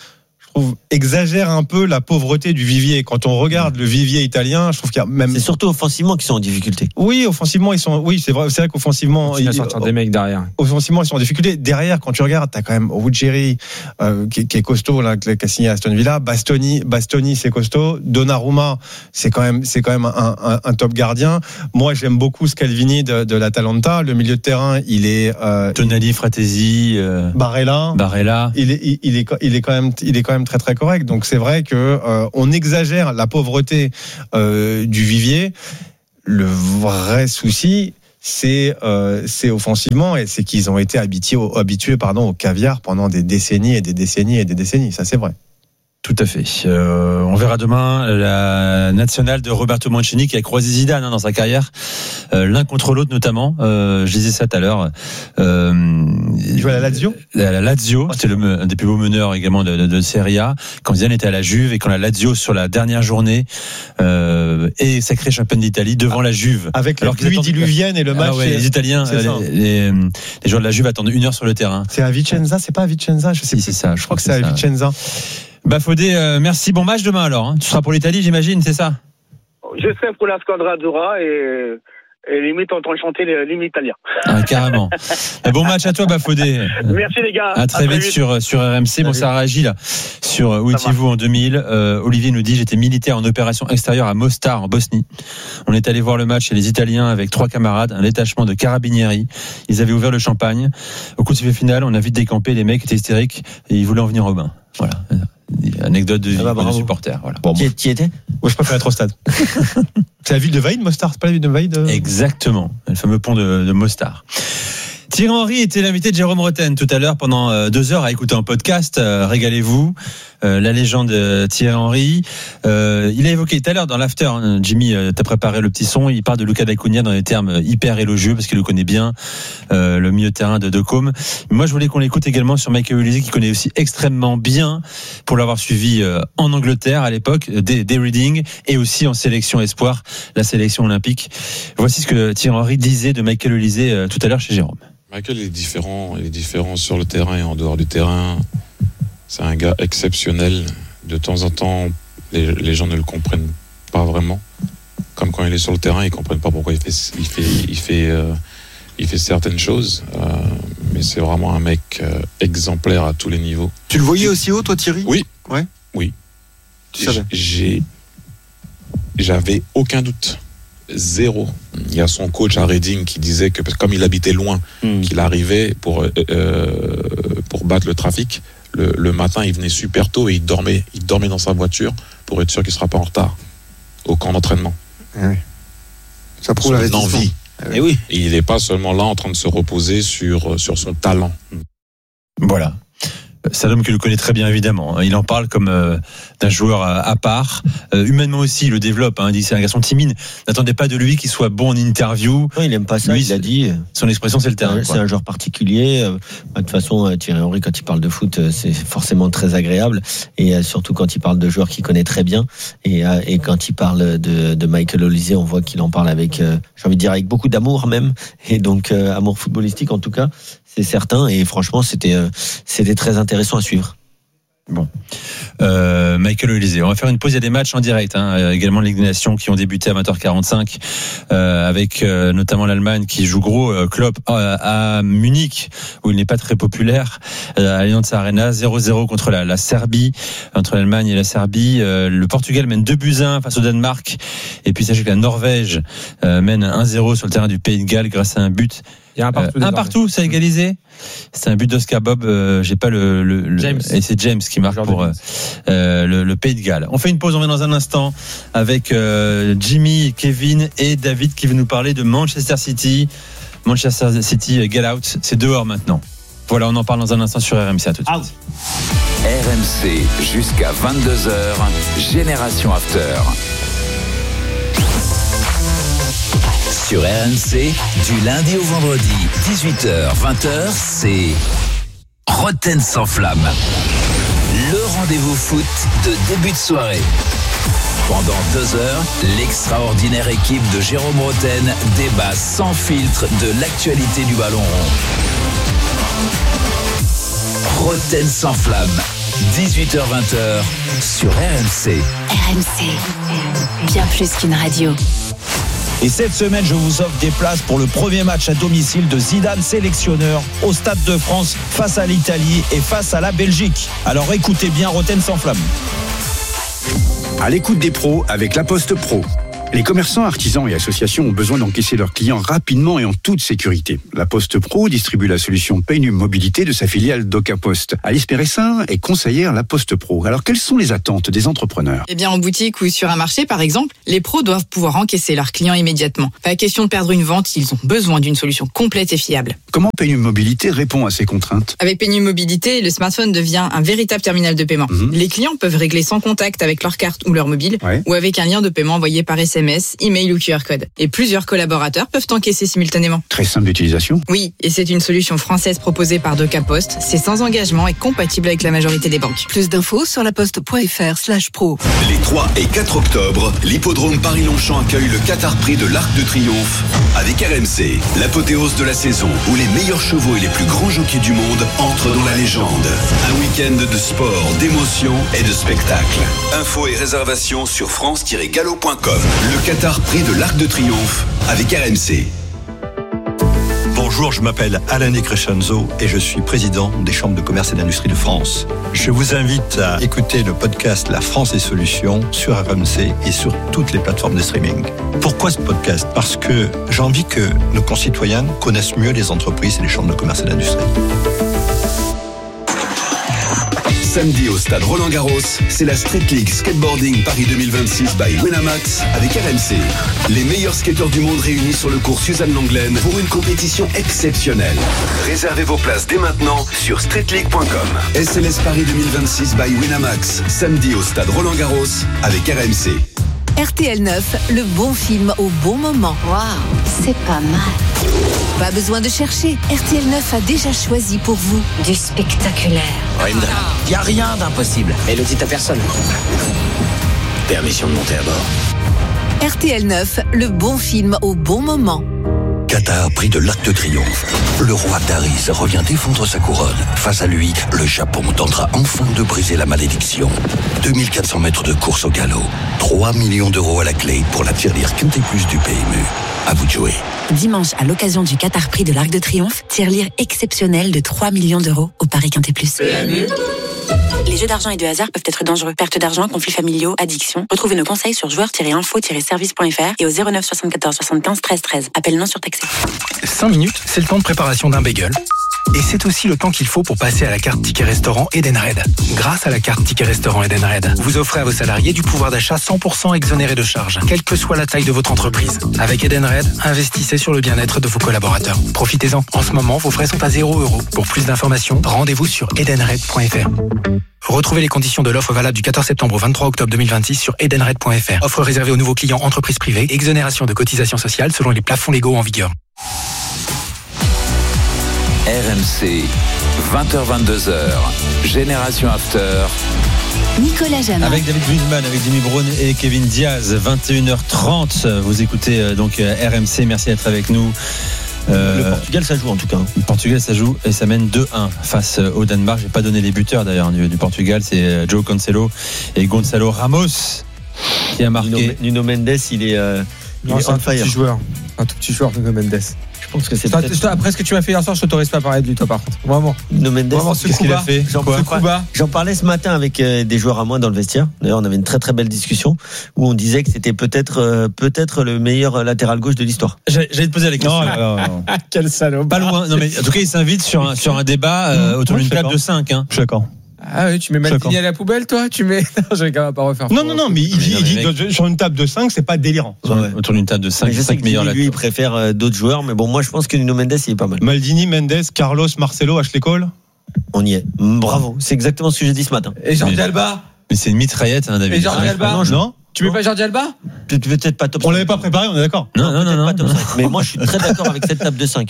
trouve, exagère un peu la pauvreté du vivier. Quand on regarde le vivier italien, je trouve qu'il y a même. C'est surtout offensivement qu'ils sont en difficulté. Oui, offensivement, ils sont. Oui, c'est vrai qu'offensivement. Il va sortir des mecs derrière. Offensivement, ils sont en difficulté. Derrière, quand tu regardes, t'as quand même Ruggieri, qui est costaud, là, qui a signé à Aston Villa. Bastoni, c'est costaud. Donnarumma, c'est quand même un top gardien. Moi, j'aime beaucoup Scalvini de l'Atalanta. Le milieu de terrain, il est. Tonali, Fratesi, Barella. Il est quand même très très correct. Donc c'est vrai que on exagère la pauvreté du vivier. Le vrai souci, c'est offensivement, et c'est qu'ils ont été habitués au caviar pendant des décennies et des décennies et des décennies. Ça, c'est vrai. Tout à fait. On verra demain la nationale de Roberto Mancini qui a croisé Zidane dans sa carrière, l'un contre l'autre notamment. Je disais ça tout à l'heure. Il jouait à la Lazio. La Lazio, c'était un des plus beaux meneurs également de Serie A. Quand Zidane était à la Juve et quand la Lazio sur la dernière journée est sacrée championne d'Italie devant la Juve. Avec la pluie diluvienne et le match. Les Italiens, les joueurs de la Juve attendent 1 heure sur le terrain. C'est à Vicenza, c'est pas à Vicenza, je sais plus. C'est ça. Je crois que c'est à Vicenza. Fodé, merci, bon match demain alors. Tu seras pour l'Italie, j'imagine, c'est ça? Je serai pour la Squadra Azzurra et limite en train de chanter l'hymne italien. Ah, carrément. Bon match à toi, Fodé. Merci les gars. À très vite sur RMC. Bon, ça réagit là sur où étiez-vous en 2000. Olivier nous dit: j'étais militaire en opération extérieure à Mostar en Bosnie. On est allé voir le match chez les Italiens avec 3 camarades, un détachement de carabinieri. Ils avaient ouvert le champagne. Au coup de sifflet final, on a vite décampé. Les mecs étaient hystériques et ils voulaient en venir au bain. Voilà. Anecdote de supporter. Voilà. Bon, qui étais? Moi, je préfère être au stade. C'est la ville de Vaïd, Mostar, c'est pas la ville de Vaïd? Exactement, le fameux pont de Mostar. Thierry Henry était l'invité de Jérôme Rotten tout à l'heure pendant 2 heures à écouter un podcast. Régalez-vous. La légende Thierry Henry. Il a évoqué tout à l'heure dans l'after, Jimmy, t'as préparé le petit son, il parle de Luca D'Acunha dans des termes hyper élogieux parce qu'il le connaît bien, le milieu de terrain de Côme. Moi, je voulais qu'on l'écoute également sur Michael Olise, qui connaît aussi extrêmement bien, pour l'avoir suivi en Angleterre à l'époque, des Reading, et aussi en sélection espoir, la sélection olympique. Voici ce que Thierry Henry disait de Michael Olise tout à l'heure chez Jérôme. Michael est différent sur le terrain et en dehors du terrain. C'est un gars exceptionnel. De temps en temps, les gens ne le comprennent pas vraiment. Comme quand il est sur le terrain, ils comprennent pas pourquoi il fait certaines choses. Mais c'est vraiment un mec exemplaire à tous les niveaux. Tu le voyais aussi haut, toi, Thierry? Oui. Ouais. Oui. Tu savais? J'avais aucun doute. Zéro. Il y a son coach à Reading qui disait que comme il habitait loin, qu'il arrivait pour battre le trafic. Le matin, il venait super tôt et il dormait dans sa voiture pour être sûr qu'il ne sera pas en retard au camp d'entraînement. Oui. Ça prouve la envie. Et oui. Et il n'est pas seulement là en train de se reposer sur son talent. Voilà. C'est un homme que le connaît très bien, évidemment. Il en parle comme d'un joueur à part. Humainement aussi, il le développe. Il dit que c'est un garçon timide. N'attendez pas de lui qu'il soit bon en interview. Non, il aime pas ça, lui, il a dit. Son expression, c'est le terrain. C'est un joueur particulier. De toute façon, Thierry Henry, quand il parle de foot, c'est forcément très agréable. Et surtout quand il parle de joueurs qu'il connaît très bien. Et quand il parle de Michael Olise, on voit qu'il en parle avec, j'ai envie de dire, avec beaucoup d'amour même. Et donc, amour footballistique en tout cas. C'est certain, et franchement, c'était très intéressant à suivre. Bon, Michael Olise. On va faire une pause. Il y a des matchs en direct, également les Ligue des Nations qui ont débuté à 20h45, avec notamment l'Allemagne qui joue gros. Klopp à Munich, où il n'est pas très populaire, à Allianz Arena, 0-0 contre la Serbie, entre l'Allemagne et la Serbie. Le Portugal mène 2-1 face au Danemark, et puis sachez que la Norvège mène 1-0 sur le terrain du Pays de Galles grâce à un but. Il y a un partout. Un partout, ça a égalisé. C'est un but d'Oscar Bob. J'ai pas le James. Et c'est James qui marque pour le Pays de Galles. On fait une pause. On revient dans un instant avec Jimmy, Kevin et David qui veut nous parler de Manchester City. Manchester City, get out. C'est dehors maintenant. Voilà, on en parle dans un instant sur RMC. À tout de suite. RMC jusqu'à 22h. Génération After. Sur RMC, du lundi au vendredi, 18h-20h, c'est Rotten sans flamme. Le rendez-vous foot de début de soirée. Pendant 2 heures, l'extraordinaire équipe de Jérôme Rotten débat sans filtre de l'actualité du ballon rond. Rotten sans flamme, 18h20 sur RMC. RMC, bien plus qu'une radio. Et cette semaine, je vous offre des places pour le premier match à domicile de Zidane, sélectionneur, au Stade de France, face à l'Italie et face à la Belgique. Alors écoutez bien Rotten sans flamme. À l'écoute des pros avec La Poste Pro. Les commerçants, artisans et associations ont besoin d'encaisser leurs clients rapidement et en toute sécurité. La Poste Pro distribue la solution Paynum Mobilité de sa filiale DocaPost. Alice Péressin est conseillère La Poste Pro. Alors, quelles sont les attentes des entrepreneurs ? Eh bien, en boutique ou sur un marché, par exemple, les pros doivent pouvoir encaisser leurs clients immédiatement. Pas question de perdre une vente, ils ont besoin d'une solution complète et fiable. Comment Paynum Mobilité répond à ces contraintes ? Avec Paynum Mobilité, le smartphone devient un véritable terminal de paiement. Les clients peuvent régler sans contact avec leur carte ou leur mobile, ou avec un lien de paiement envoyé par SMS, email ou QR code. Et plusieurs collaborateurs peuvent encaisser simultanément. Très simple d'utilisation. Oui, et c'est une solution française proposée par DocaPost. C'est sans engagement et compatible avec la majorité des banques. Plus d'infos sur laposte.fr/pro. Les 3 et 4 octobre, l'hippodrome Paris-Longchamp accueille le Qatar Prix de l'Arc de Triomphe avec RMC, l'apothéose de la saison où les meilleurs chevaux et les plus grands jockeys du monde entrent dans la légende. Un week-end de sport, d'émotion et de spectacle. Infos et réservations sur france-gallo.com. Le Qatar Prix de l'Arc de Triomphe avec RMC. Bonjour, je m'appelle Alain Crescenzo et je suis président des chambres de commerce et d'industrie de France. Je vous invite à écouter le podcast La France et Solutions sur RMC et sur toutes les plateformes de streaming. Pourquoi ce podcast ? Parce que j'ai envie que nos concitoyens connaissent mieux les entreprises et les chambres de commerce et d'industrie. Samedi au stade Roland-Garros, c'est la Street League Skateboarding Paris 2026 by Winamax avec RMC. Les meilleurs skateurs du monde réunis sur le cours Suzanne Lenglen pour une compétition exceptionnelle. Réservez vos places dès maintenant sur streetleague.com. SLS Paris 2026 by Winamax, samedi au stade Roland-Garros avec RMC. RTL 9, le bon film au bon moment. Waouh, c'est pas mal. Pas besoin de chercher. RTL 9 a déjà choisi pour vous du spectaculaire. Il n'y a rien d'impossible. Et le dit à personne. Permission de monter à bord. RTL 9, le bon film au bon moment. Qatar, prix de l'Arc de Triomphe. Le roi Taris revient défendre sa couronne. Face à lui, le Japon tentera enfin de briser la malédiction. 2400 mètres de course au galop. 3 millions d'euros à la clé pour la tirelire Quintet Plus du PMU. À vous de jouer. Dimanche, à l'occasion du Qatar Prix de l'Arc de Triomphe, tirelire exceptionnelle de 3 millions d'euros au Paris Quintet Plus. PMU. Les jeux d'argent et de hasard peuvent être dangereux. Perte d'argent, conflits familiaux, addiction. Retrouvez nos conseils sur joueurs-info-service.fr et au 09 74 75 13 13. Appel non surtaxé. 5 minutes, c'est le temps de préparation d'un bagel. Et c'est aussi le temps qu'il faut pour passer à la carte Ticket Restaurant Edenred. Grâce à la carte Ticket Restaurant Edenred, vous offrez à vos salariés du pouvoir d'achat 100% exonéré de charges, quelle que soit la taille de votre entreprise. Avec Edenred, investissez sur le bien-être de vos collaborateurs. Profitez-en. En ce moment, vos frais sont à 0 €. Pour plus d'informations, rendez-vous sur edenred.fr. Retrouvez les conditions de l'offre valable du 14 septembre au 23 octobre 2026 sur edenred.fr. Offre réservée aux nouveaux clients entreprises privées. Exonération de cotisations sociales selon les plafonds légaux en vigueur. RMC, 20h-22h, Génération After. Nicolas Jamin. Avec David Wiesmann, avec Jimmy Brown et Kevin Diaz, 21h30. Vous écoutez donc RMC, merci d'être avec nous. Le Portugal, ça joue en tout cas. Le Portugal, ça joue et ça mène 2-1 face au Danemark. J'ai pas donné les buteurs d'ailleurs du Portugal. C'est João Cancelo et Gonçalo Ramos qui a marqué. Nuno Mendes, il est on fire. Un tout petit joueur, Nuno Mendes. Je pense que c'est après ce que tu m'as fait hier soir, je t'autorise pas à parler de lui, toi, par contre. Vraiment. Nuno Mendes, qu'est-ce qu'il a fait? J'en parlais ce matin avec des joueurs à moi dans le vestiaire. D'ailleurs, on avait une très très belle discussion où on disait que c'était peut-être le meilleur latéral gauche de l'histoire. J'allais te poser la question. Non. Quel salaud. Pas loin. Non, mais en tout cas, il s'invite sur un débat autour d'une table de 5. Je suis d'accord. Ah oui, tu mets Maldini à la poubelle, toi? Non, je vais quand même pas refaire. Non, mais il dit sur une table de 5, c'est pas délirant. Autour d'une table de 5, 5 meilleurs là. Lui, il préfère d'autres joueurs, mais bon, moi, je pense que Nuno Mendes, il est pas mal. Maldini, Mendes, Carlos, Marcelo, Ashley Cole. On y est. Bravo. C'est exactement ce que j'ai dit ce matin. Et Jordi Alba? Mais c'est une mitraillette, hein, David. Et Jordi Alba? Non. Tu mets pas Jordi Alba? Peut-être pas top 5. On l'avait pas préparé, on est d'accord. Non. Mais moi, je suis très d'accord avec cette table de 5.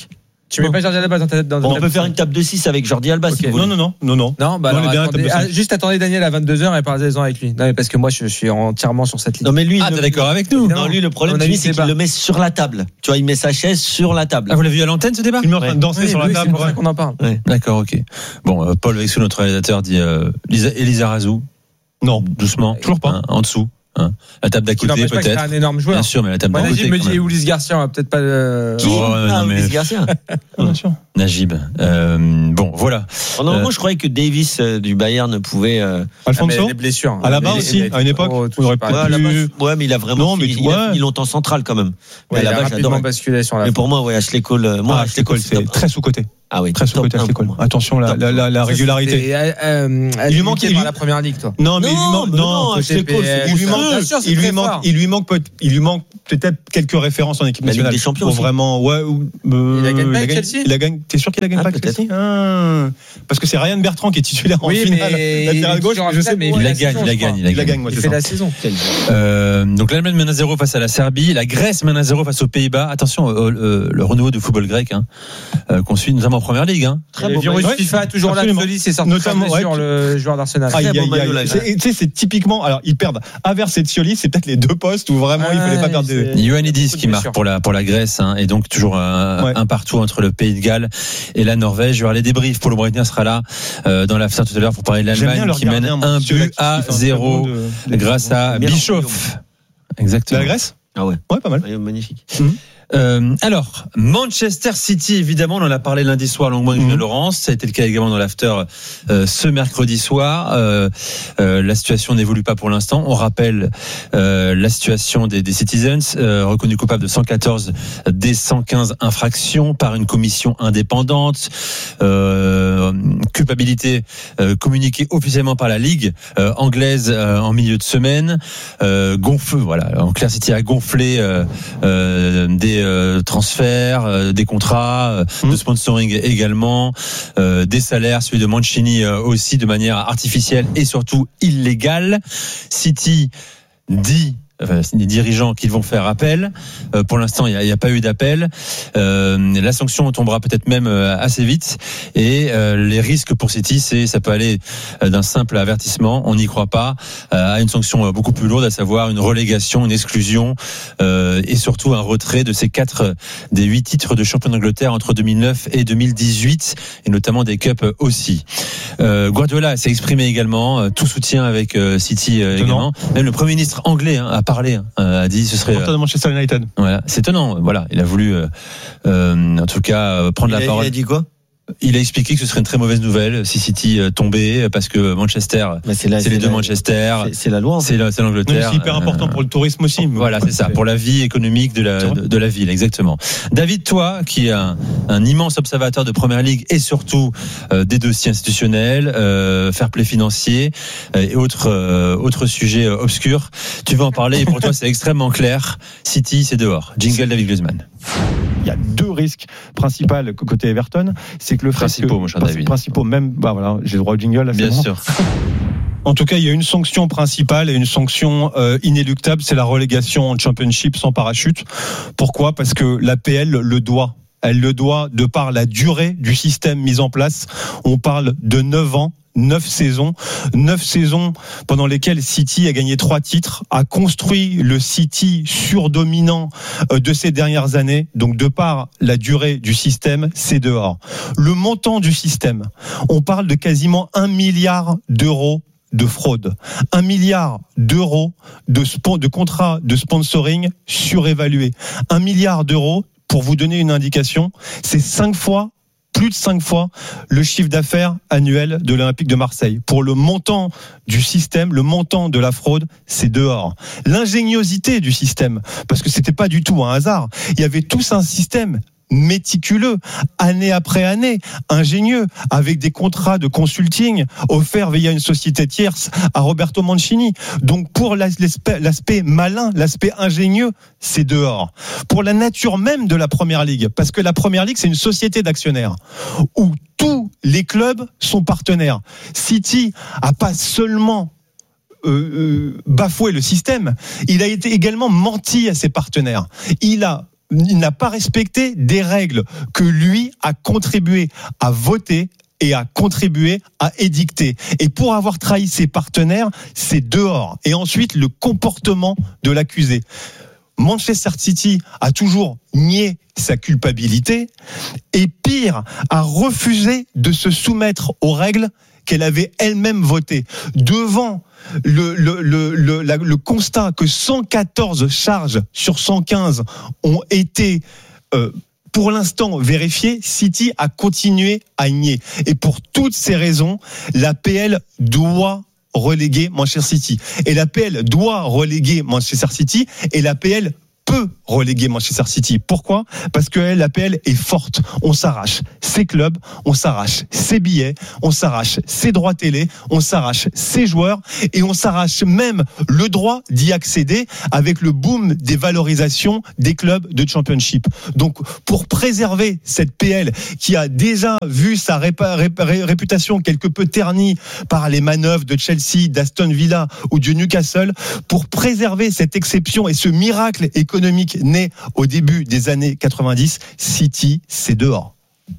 Tu mets pas Jordi Alba dans ta tête. On peut faire une table de 6 avec Jordi Alba si vous voulez. Non. Juste attendez Daniel à 22h et parlez-en avec lui. Non, mais parce que moi je suis entièrement sur cette ligne. Non mais lui, t'es d'accord avec nous? Non, lui le problème c'est qu'il le met sur la table. Tu vois, il met sa chaise sur la table. Ah, vous l'avez vu à l'antenne ce débat? Il met en train de danser sur la table. C'est pour ça qu'on en parle. D'accord, ok. Bon, Paul Vexou, notre réalisateur, dit Elisa Razou. Non, doucement. Toujours pas. En dessous. La table d'à côté peut-être. C'est un énorme joueur. Bien sûr, mais la table d'à côté. Najib me dit Ulysse Garcia, on va peut-être pas. Qui Ulysse Garcia. Bien sûr. Najib. Bon, voilà. Moi, je croyais que Davis du Bayern pouvait. Alfonso. Les blessures. À la base aussi, à une époque. On aurait pas pu. Ouais, mais il a vraiment. Il a fini longtemps central quand même. Il a rapidement basculé sur la. Mais pour moi, Ashley Cole. Moi, Ashley Cole, c'est très sous-côté. Ah oui, très sous-côté Ashley Cole. Attention, la régularité. Il lui manque dans la première ligue, toi. Non, mais il lui manque peut-être quelques références en équipe nationale. Des champions aussi. Vraiment, il a gagné avec Chelsea. T'es sûr qu'il a gagné avec Chelsea? Parce que c'est Ryan Bertrand qui est titulaire en finale. Latéral gauche, je sais, mais il la gagne. Il fait la saison. Donc l'Allemagne mène à 0 face à la Serbie, la Grèce mène à 0 face aux Pays-Bas. Attention, le renouveau du football grec qu'on suit notamment en première ligue. Très bon virus FIFA toujours là. C'est sorti sur le joueur d'Arsenal. Tu sais, c'est typiquement. Alors ils perdent Havertz et Scioli, c'est peut-être les deux postes où vraiment il fallait pas perdre. Ioannidis qui marque pour la Grèce, et donc toujours un partout entre le Pays de Galles et la Norvège. Il y aura les débriefs. Paulo Breitner sera là dans l'after tout à l'heure pour parler de l'Allemagne qui mène 1-0 grâce à Bischoff. Exactement. La Grèce. Ah ouais. Ouais, pas mal. Magnifique. Alors, Manchester City, évidemment, on en a parlé lundi soir longuement avec Laurence. Ça a été le cas également dans l'after ce mercredi soir. La situation n'évolue pas pour l'instant. On rappelle la situation des Citizens, reconnus coupables de 114 des 115 infractions par une commission indépendante. Culpabilité communiquée officiellement par la Ligue anglaise en milieu de semaine. En clair, City a gonflé des transferts, des contrats, de sponsoring également, des salaires, celui de Mancini aussi de manière artificielle et surtout illégale. City dit les dirigeants qu'ils vont faire appel. Pour l'instant, il n'y a pas eu d'appel. La sanction tombera peut-être même assez vite. Et les risques pour City, ça peut aller d'un simple avertissement, on n'y croit pas, à une sanction beaucoup plus lourde, à savoir une relégation, une exclusion et surtout un retrait de ces 4 des 8 titres de champion d'Angleterre entre 2009 et 2018, et notamment des cups aussi. Guardiola s'est exprimé également, tout soutien avec City également. Même le Premier ministre anglais a parlé, a dit ce serait de Manchester United. Voilà, c'est étonnant. Voilà, il a voulu en tout cas prendre la parole. Il a dit quoi? Il a expliqué que ce serait une très mauvaise nouvelle si City tombait, parce que Manchester, c'est les deux Manchester, c'est la loi, c'est l'Angleterre. C'est hyper important pour le tourisme aussi. Voilà, c'est ça, pour la vie économique de la ville, exactement. David, toi, qui est un immense observateur de Première Ligue et surtout des dossiers institutionnels, fair play financier et autres sujets obscurs, tu veux en parler, et pour toi c'est extrêmement clair. City, c'est dehors. Jingle David Griezmann. Il y a 2 risques principaux côté Everton, c'est que le principaux, même, voilà, j'ai le droit au jingle là, bien sûr. En tout cas, il y a une sanction principale et une sanction inéluctable, c'est la relégation en Championship sans parachute. Pourquoi? Parce que l'APL le doit. Elle le doit de par la durée du système mis en place. On parle de 9 ans. 9 saisons pendant lesquelles City a gagné 3 titres, a construit le City surdominant de ces dernières années. Donc de par la durée du système, c'est dehors. Le montant du système, on parle de quasiment 1 milliard d'euros de fraude, 1 milliard d'euros de contrats de sponsoring surévalués, 1 milliard d'euros. Pour vous donner une indication, c'est plus de 5 fois le chiffre d'affaires annuel de l'Olympique de Marseille. Pour le montant du système, le montant de la fraude, c'est dehors. L'ingéniosité du système, parce que c'était pas du tout un hasard. Il y avait tous un système méticuleux, année après année, ingénieux, avec des contrats de consulting offerts via une société tierce à Roberto Mancini. Donc pour l'aspect malin, l'aspect ingénieux, c'est dehors. Pour la nature même de la Première Ligue, parce que la Première Ligue, c'est une société d'actionnaires où tous les clubs sont partenaires. City a pas seulement bafoué le système, il a été également menti à ses partenaires. Il a n'a pas respecté des règles que lui a contribué à voter et à contribuer à édicter. Et pour avoir trahi ses partenaires, c'est dehors. Et ensuite, le comportement de l'accusé. Manchester City a toujours nié sa culpabilité et pire, a refusé de se soumettre aux règles qu'elle avait elle-même votées. Devant le constat que 114 charges sur 115 ont été pour l'instant vérifiées, City a continué à nier. Et pour toutes ces raisons, l'APL doit reléguer Manchester City. Et l'APL doit reléguer Manchester City et l'APL peut reléguer Manchester City. Pourquoi ? Parce que l'APL est forte. On s'arrache ses clubs, on s'arrache ses billets, on s'arrache ses droits télé, on s'arrache ses joueurs et on s'arrache même le droit d'y accéder avec le boom des valorisations des clubs de Championship. Donc, pour préserver cette PL qui a déjà vu sa réputation quelque peu ternie par les manœuvres de Chelsea, d'Aston Villa ou de Newcastle, pour préserver cette exception et ce miracle économique né au début des années 90, City, c'est dehors.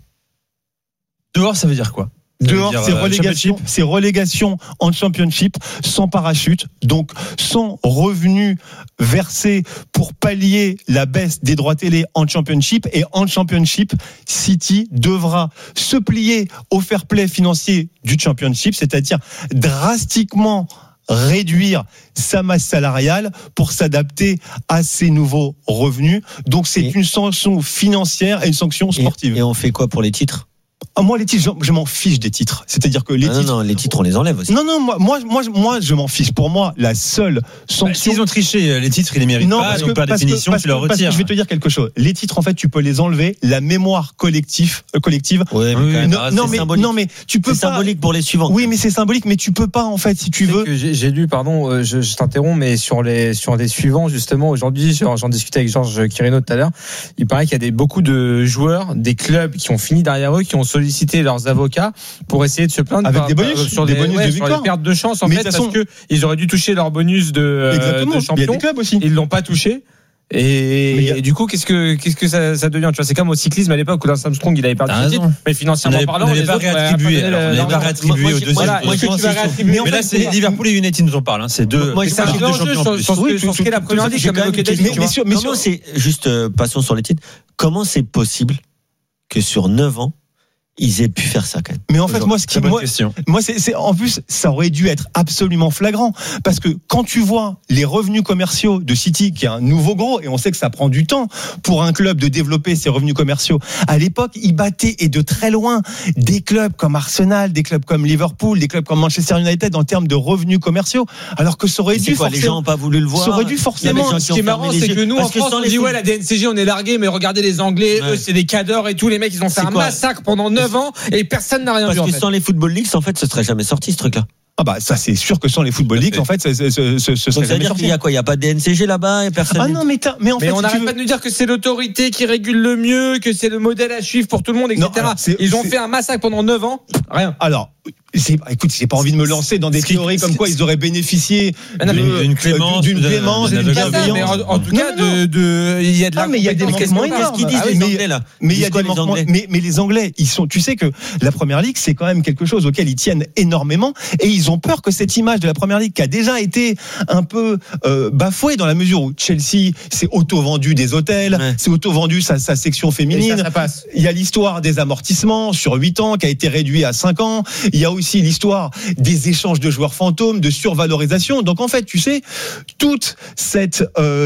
Dehors, ça veut dire quoi ? Dehors, c'est relégation en Championship, sans parachute, donc sans revenus versés pour pallier la baisse des droits télé en Championship. Et en Championship, City devra se plier au fair play financier du Championship, c'est-à-dire drastiquement réduire sa masse salariale pour s'adapter à ces nouveaux revenus. Donc c'est une sanction financière et une sanction sportive. Et on fait quoi pour les titres ? Moi, les titres, je m'en fiche des titres. C'est-à-dire que les titres. Non, les titres, on les enlève aussi. Non, moi, je m'en fiche. Pour moi, la seule sanction. S'ils ont triché, les titres, ils les méritent pas. Donc, par définition, tu leur retires. Je vais te dire quelque chose. Les titres, en fait, tu peux les enlever. La mémoire collective. Ouais, non, mais tu peux pas. C'est symbolique pour les suivants. Oui, mais c'est symbolique, mais tu peux pas, en fait, si tu veux. J'ai lu, pardon, je t'interromps, mais sur les suivants, justement, aujourd'hui, j'en discutais avec Georges Quirino tout à l'heure. Il paraît qu'il y a beaucoup de joueurs, des clubs qui ont fini derrière eux, qui ont solliciter leurs avocats pour essayer de se plaindre avec des bonus, sur des bonus de victoire, sur les pertes de chance en fait, parce que ils auraient dû toucher leur bonus de champion, ils l'ont pas touché. Et du coup, qu'est-ce que ça devient ? Tu vois, c'est comme au cyclisme à l'époque où Lance Armstrong il avait perdu son titre, mais financièrement parlant, on n'avait pas réattribué. On n'avait pas réattribué au deuxième. Mais là, c'est Liverpool et United nous en parlent. C'est deux. C'est un champion sur ce qu'est la première ligue. Mais c'est juste, passons sur les titres. Comment c'est possible que sur 9 ans, ils aient pu faire ça quand même. Mais en fait, c'est en plus, ça aurait dû être absolument flagrant, parce que quand tu vois les revenus commerciaux de City, qui est un nouveau gros, et on sait que ça prend du temps pour un club de développer ses revenus commerciaux. À l'époque, ils battaient, et de très loin, des clubs comme Arsenal, des clubs comme Liverpool, des clubs comme Manchester United en termes de revenus commerciaux, alors que ça aurait dû forcément. Les gens n'ont pas voulu le voir. Ça aurait dû forcément. Ce qui est marrant, c'est que nous, en France, on dit ouais, la DNCG, on est largué, mais regardez les Anglais, eux, c'est des cadors et tout, les mecs, ils ont fait un massacre pendant 9 ans et personne n'a rien vu. Parce que sans les Football Leagues, en fait, ce serait jamais sorti ce truc-là. Ah bah ça c'est sûr que sans les Football Leagues en fait ce serait jamais sorti. Il y a quoi ? Il y a pas de DNCG là-bas et personne. Ah non mais en fait on n'arrête pas de nous dire que c'est l'autorité qui régule le mieux, que c'est le modèle à suivre pour tout le monde, etc. Non, ils ont fait un massacre pendant 9 ans, rien. Alors écoute, j'ai pas envie de me lancer dans des théories comme quoi ils auraient bénéficié d'une clémence, d'une bienveillance. En tout cas, il y a de la. Mais il y a des manquements énormes. Qu'est-ce qu'ils disent les Anglais là ? Mais il y a des manquements. Mais les Anglais, ils sont. Tu sais que la Première Ligue, c'est quand même quelque chose auquel ils tiennent énormément, et ils ont peur que cette image de la Première Ligue, qui a déjà été un peu bafouée dans la mesure où Chelsea s'est auto-vendu des hôtels, s'est auto-vendu sa section féminine. Ça passe. Il y a l'histoire des amortissements sur 8 ans qui a été réduit à 5 ans. Il y a aussi l'histoire des échanges de joueurs fantômes, de survalorisation. Donc en fait, tu sais, toute cette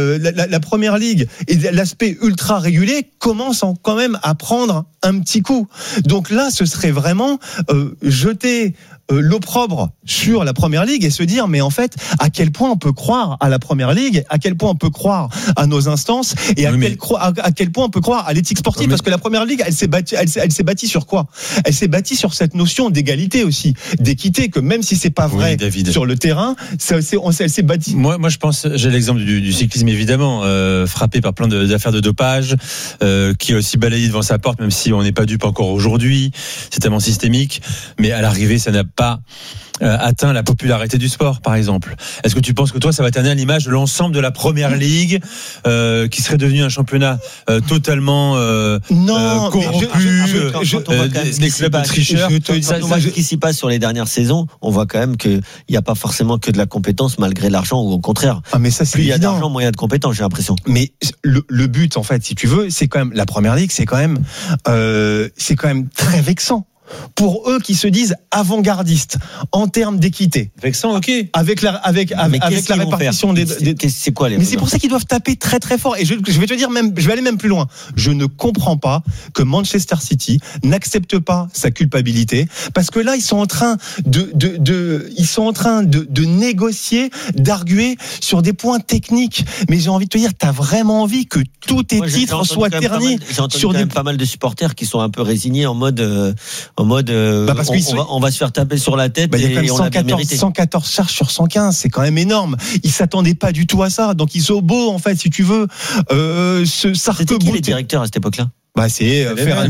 la Première Ligue et l'aspect ultra régulé commence quand même à prendre un petit coup. Donc là, ce serait vraiment jeter l'opprobre sur la Première Ligue et se dire mais en fait à quel point on peut croire à la Première Ligue, à quel point on peut croire à nos instances et à quel point on peut croire à l'éthique sportive, parce que la Première Ligue elle s'est bâtie sur quoi ? Elle s'est bâtie sur cette notion d'égalité aussi, d'équité, que même si c'est pas vrai sur le terrain, elle s'est bâtie. Moi je pense, j'ai l'exemple du cyclisme évidemment, frappé par plein d'affaires de dopage, qui a aussi balayé devant sa porte, même si on n'est pas dupe encore aujourd'hui, c'est tellement systémique, mais à l'arrivée ça n'a pas atteint la popularité du sport, par exemple. Est-ce que tu penses que toi, ça va t'amener à l'image de l'ensemble de la Première Ligue, qui serait devenu un championnat totalement corrompu, des clubs de tricheurs? Quand on voit ce qui s'y passe sur les dernières saisons, on voit quand même qu'il n'y a pas forcément que de la compétence malgré l'argent, ou au contraire. Mais ça, c'est plus il y a d'argent, moins il y a de compétence, j'ai l'impression. Mais le but, en fait, si tu veux, c'est quand même la Première Ligue, c'est quand même très vexant. Pour eux qui se disent avant-gardistes en termes d'équité. Vexant, ok. Avec la répartition c'est quoi les Mais c'est pour ça qu'ils doivent taper très très fort. Et je vais te dire je vais aller même plus loin. Je ne comprends pas que Manchester City n'accepte pas sa culpabilité, parce que là ils sont en train de négocier, d'arguer sur des points techniques. Mais j'ai envie de te dire, t'as vraiment envie que tous tes titres soient ternis sur pas mal de supporters qui sont un peu résignés en mode parce on va se faire taper sur la tête, et on a bien mérité. 114 charges sur 115, c'est quand même énorme. Ils s'attendaient pas du tout à ça, donc ils sont beaux en fait, si tu veux. C'était qui les directeurs à cette époque-là? C'est Ferran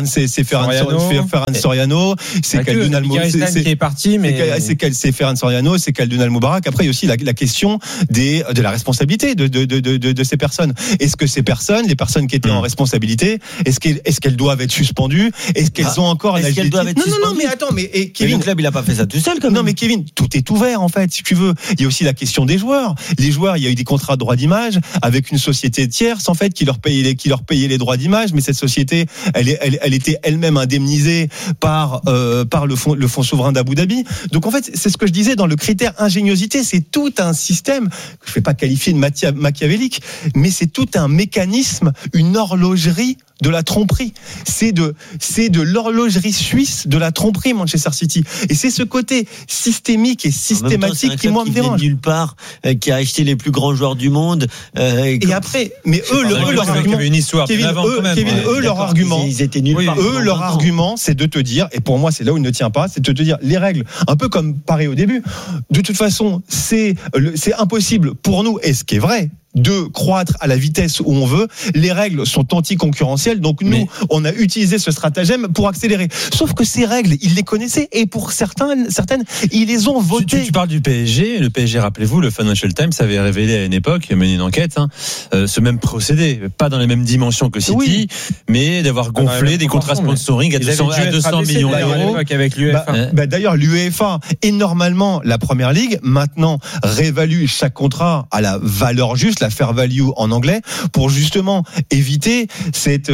Soriano, c'est Kaldun qui est parti, mais c'est Ferran Soriano, c'est Kaldun Al-Mubarak. Après, il y a aussi la question de la responsabilité de ces personnes. Est-ce que ces personnes, les personnes qui étaient en responsabilité, est-ce qu'elles doivent être suspendues? Est-ce qu'elles ont encore est-ce qu'elles doivent être suspendues? Non, mais attends, Kevin, le club, il a pas fait ça tout seul, quand même. Non, mais Kevin, tout est ouvert, en fait, si tu veux. Il y a aussi la question des joueurs. Les joueurs, il y a eu des contrats de droit d'image avec une société tierce, en fait, qui leur payait les droits d'image, mais cette société, elle était elle-même indemnisée par le fonds souverain d'Abu Dhabi. Donc en fait, c'est ce que je disais dans le critère ingéniosité, c'est tout un système que je ne vais pas qualifier de machiavélique, mais c'est tout un mécanisme, une horlogerie de la tromperie. C'est de l'horlogerie suisse de la tromperie, Manchester City. Et c'est ce côté systémique et systématique qui, moi, me dérange. Nulle part, qui a acheté les plus grands joueurs du monde. Et après, mais leur argument, leur argument, ils étaient nuls part. Leur argument, c'est de te dire, et pour moi, c'est là où il ne tient pas, c'est de te dire les règles, un peu comme pareil au début. De toute façon, c'est impossible pour nous, et ce qui est vrai, de croître à la vitesse où on veut. Les règles sont anticoncurrentielles, donc nous, on a utilisé ce stratagème pour accélérer. Sauf que ces règles, ils les connaissaient, et pour certaines, ils les ont votées. Tu parles du PSG. Le PSG, rappelez-vous, le Financial Times avait révélé à une époque, mené une enquête, ce même procédé, pas dans les mêmes dimensions que City, mais d'avoir gonflé des contrats sponsoring à 200 millions d'euros. Avec l'UEFA. D'ailleurs, l'UEFA et normalement la Première Ligue maintenant réévalue chaque contrat à la valeur juste, la fair value en anglais, pour justement éviter cette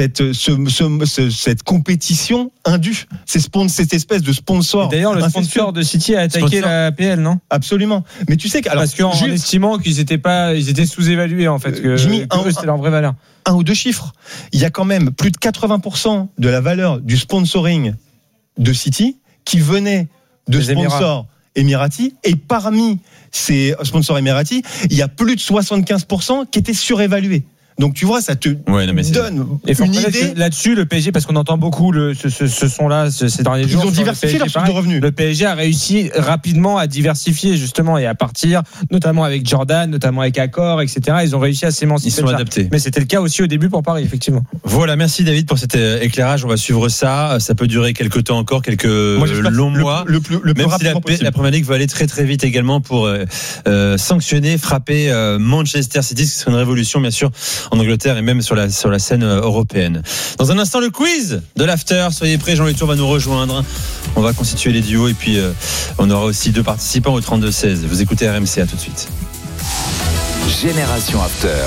compétition indue, cette espèce de sponsor. Et d'ailleurs, le sponsor de City a attaqué la PL, non? Absolument. Mais tu sais parce qu'en estimant qu'ils étaient sous-évalués, en fait, que c'était leur vraie valeur. Un ou deux chiffres. Il y a quand même plus de 80% de la valeur du sponsoring de City qui venait de sponsors émiratis, et parmi ces sponsors émiratis, il y a plus de 75% qui étaient surévalués. Donc tu vois, ça te donne une idée. Là-dessus, le PSG, parce qu'on entend beaucoup ce son-là ces derniers jours. Ils ont diversifié leur source de revenus. Le PSG a réussi rapidement à diversifier, justement, et à partir, notamment avec Jordan, notamment avec Accor, etc. Ils ont réussi à s'émanciper. Ils sont adaptés. Mais c'était le cas aussi au début pour Paris, effectivement. Voilà, merci David pour cet éclairage. On va suivre ça. Ça peut durer quelques temps encore, quelques longs mois. Le plus même si la Première Ligue va aller très très vite également pour sanctionner, frapper Manchester City, ce serait une révolution, bien sûr, en Angleterre et même sur la scène européenne. Dans un instant, le quiz de l'after. Soyez prêts, Jean-Louis Tour va nous rejoindre. On va constituer les duos et puis on aura aussi 2 participants au 32-16. Vous écoutez RMC, à tout de suite. Génération After.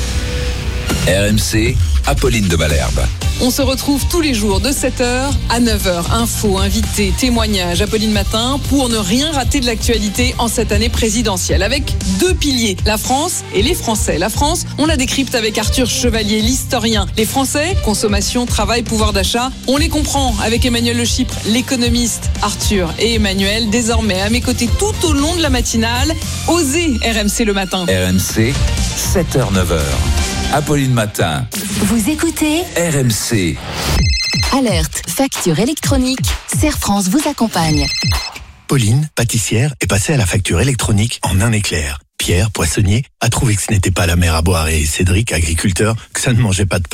RMC, Apolline de Malherbe. On se retrouve tous les jours de 7h à 9h. Infos, invités, témoignages, Apolline Matin, pour ne rien rater de l'actualité en cette année présidentielle. Avec 2 piliers, la France et les Français. La France, on la décrypte avec Arthur Chevalier, l'historien. Les Français, consommation, travail, pouvoir d'achat, on les comprend avec Emmanuel Le Chypre, l'économiste. Arthur et Emmanuel, désormais à mes côtés tout au long de la matinale. Osez RMC le matin. RMC, 7h-9h. Apolline Matin. Vous écoutez RMC. Alerte, facture électronique. Serre France vous accompagne. Pauline, pâtissière, est passée à la facture électronique en un éclair. Pierre, poissonnier, a trouvé que ce n'était pas la mer à boire et Cédric, agriculteur, que ça ne mangeait pas de pain.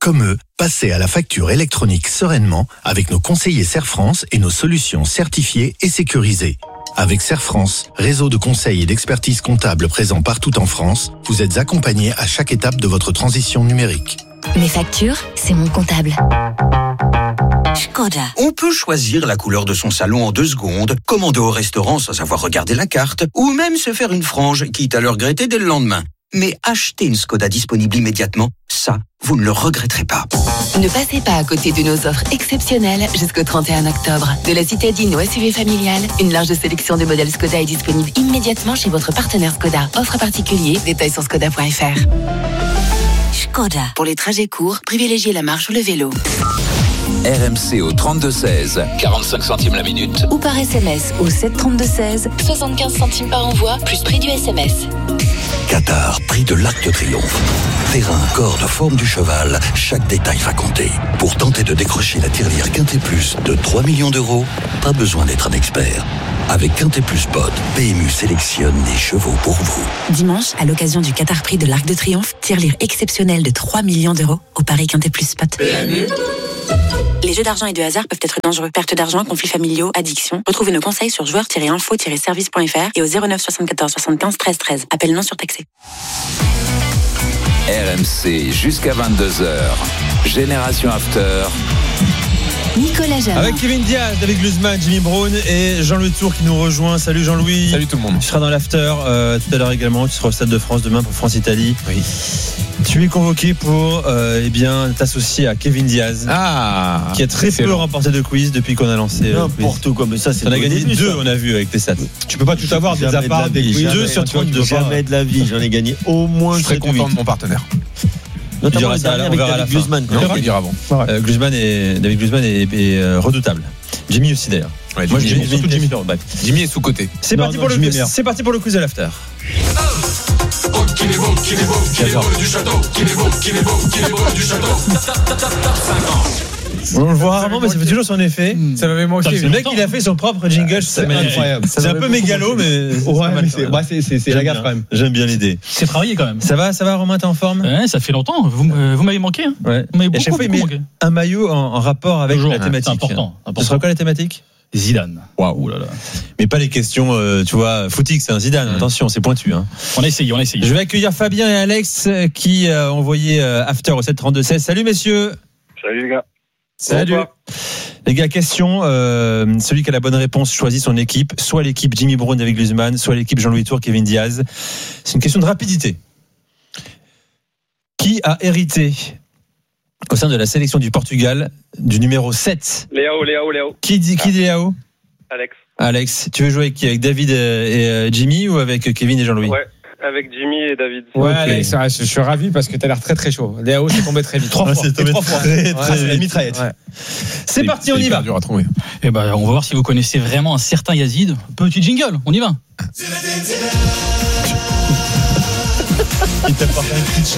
Comme eux, passez à la facture électronique sereinement avec nos conseillers Serre France et nos solutions certifiées et sécurisées. Avec Serre France, réseau de conseils et d'expertise comptable présent partout en France, vous êtes accompagnés à chaque étape de votre transition numérique. Mes factures, c'est mon comptable. Škoda. On peut choisir la couleur de son salon en 2 secondes, commander au restaurant sans avoir regardé la carte, ou même se faire une frange, quitte à le regretter dès le lendemain. Mais acheter une Škoda disponible immédiatement, ça, vous ne le regretterez pas. Ne passez pas à côté de nos offres exceptionnelles jusqu'au 31 octobre. De la citadine au SUV familial, une large sélection de modèles Škoda est disponible immédiatement chez votre partenaire Škoda. Offre particulier, détails sur škoda.fr. Škoda. Pour les trajets courts, privilégiez la marche ou le vélo. RMC au 32-16, 45 centimes la minute. Ou par SMS au 732-16, 75 centimes par envoi, plus prix du SMS. Qatar, prix de l'Arc de Triomphe. Terrain, corde, forme du cheval, chaque détail va compter. Pour tenter de décrocher la tirelire Quintet Plus de 3 millions d'euros, pas besoin d'être un expert. Avec Quintet Plus Pod, PMU sélectionne des chevaux pour vous. Dimanche, à l'occasion du Qatar Prix de l'Arc de Triomphe, tirelire exceptionnelle de 3 millions d'euros au Paris Quintet Plus Spot. PMU. Les jeux d'argent et de hasard peuvent être dangereux. Perte d'argent, conflits familiaux, addiction. Retrouvez nos conseils sur joueurs-info-service.fr et au 09 74 75 13 13. Appel non surtaxé. RMC jusqu'à 22h. Génération After. Nicolas Jamin. Avec Kevin Diaz, David Glusman, Jimmy Brown et Jean-Louis Tour qui nous rejoint. Salut Jean-Louis. Salut tout le monde. Tu seras dans l'after tout à l'heure également. Tu seras au Stade de France demain pour France-Italie. Oui. Tu es convoqué pour t'associer à Kevin Diaz, qui a très peu remporté de quiz depuis qu'on a lancé. N'importe quoi, mais ça c'est. On a gagné 2, on a vu avec tes stats. Tu peux pas tout avoir des apparts, des quiz. 2 sur 32. Jamais de la vie, j'en ai gagné au moins. Je serais content de mon partenaire. Notamment ça, on verra à la fin. Glusman. Non, on va dire avant. David Glusman est redoutable. Jimmy aussi d'ailleurs. Ouais, moi Jimmy est sous-côté. C'est parti pour le quiz à l'after. Qui est beau du château, qui est beau du château. On le voit rarement, mais ça fait toujours son effet. Ça m'avait manqué. Le mec, il a fait son propre jingle. C'est incroyable. C'est un peu mégalo, mais c'est la gaffe quand même. J'aime bien l'idée. C'est travaillé quand même. Ça va, Romain, t'es en forme? Ouais, ça fait longtemps. Vous m'avez manqué. Hein. Ouais. Vous m'avez beaucoup, chaque fois, beaucoup manqué. Un maillot en rapport avec la thématique. C'est important. Ce sera quoi la thématique? Zidane. Waouh. Mais pas les questions, tu vois, footix, c'est un Zidane. Attention, c'est pointu. Hein. On a essayé. Je vais accueillir Fabien et Alex qui ont envoyé After au 732-16. Salut messieurs. Salut les gars. Salut. Les gars, question. Celui qui a la bonne réponse choisit son équipe. Soit l'équipe Jimmy Brown avec Glusman, soit l'équipe Jean-Louis Tour, Kevin Diaz. C'est une question de rapidité. Qui a hérité au sein de la sélection du Portugal du numéro 7? Léao. Qui dit Léao? Alex. Tu veux jouer avec qui? Avec David et Jimmy ou avec Kevin et Jean-Louis? Ouais, avec Jimmy et David. Ouais, okay. Alex, je suis ravi parce que t'as l'air très très chaud. Léao, c'est tombé très vite. 3 fois. C'est tombé 3 fois. Très mitraillette. Ouais. C'est parti, on y va. Dur à trouver. Et ben, on va voir si vous connaissez vraiment un certain Yazid. Petit jingle, on y va. Il t'a pas fait un pitch,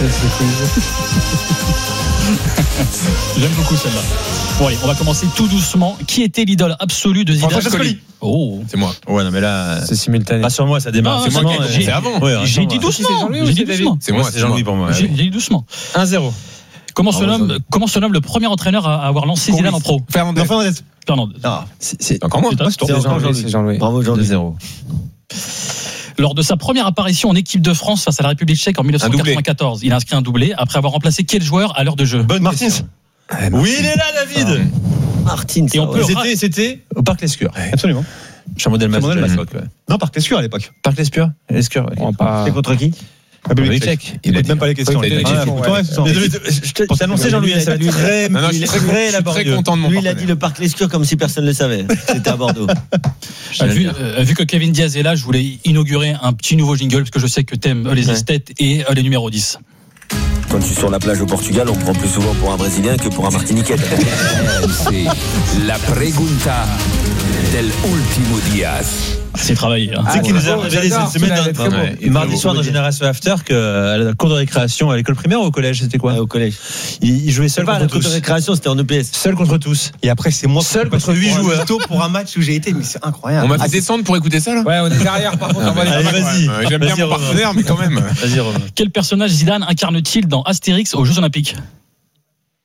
J'aime beaucoup celle-là. Bon allez, on va commencer tout doucement. Qui était l'idole absolue de Zidane? Oh, c'est moi. Ouais, non mais là, c'est simultané. Pas sur moi, ça démarre. C'est moi c'est avant. Ouais, j'ai dit doucement. C'est moi, c'est Jean-Louis pour moi. J'ai dit doucement. 1-0. Comment se nomme le premier entraîneur à avoir lancé Zidane en pro? Fernandez. C'est encore moi. C'est Jean-Louis. Bravo Jean-Louis. 2-0. Lors de sa première apparition en équipe de France face à la République tchèque en 1994, il a inscrit un doublé après avoir remplacé quel joueur à l'heure de jeu? Martins. Oui, il est là, David. Martins. Et on peut c'était au Parc Lescure. Absolument. Chameau Delmas. Non, Parc Lescure à l'époque. Parc Lescure. C'était contre qui? République tchèque. Il n'écoute même pas les questions. Pour t'annoncer, Jean-Louis, ça va être très laborieux. Très content de mon Lui, il a dit le Parc Lescure comme si personne ne le savait. C'était à Bordeaux. Vu que Kevin Diaz est là, je voulais inaugurer un petit nouveau jingle parce que je sais que t'aimes les esthètes et les numéros 10. Quand tu es sur la plage au Portugal, on prend plus souvent pour un Brésilien que pour un Martiniquais. C'est la pregunta del último Diaz. C'est travaillé. Hein. C'est qui nous a révélé cette semaine, mardi soir dans Génération After, qu'à la cour de récréation à l'école primaire ou au collège, c'était quoi? Au collège. Il jouait seul contre tous. La cour de récréation, c'était en EPS. Seul contre tous. Et après, c'est moi seul contre 8 joueurs. Pour un match où j'ai été, mais c'est incroyable. On m'a fait descendre pour écouter ça là. Ouais, on est derrière par contre. Allez, vas-y. J'aime bien mon partenaire, mais quand même. Vas-y, Romain. Quel personnage Zidane incarne-t-il dans Astérix aux Jeux Olympiques?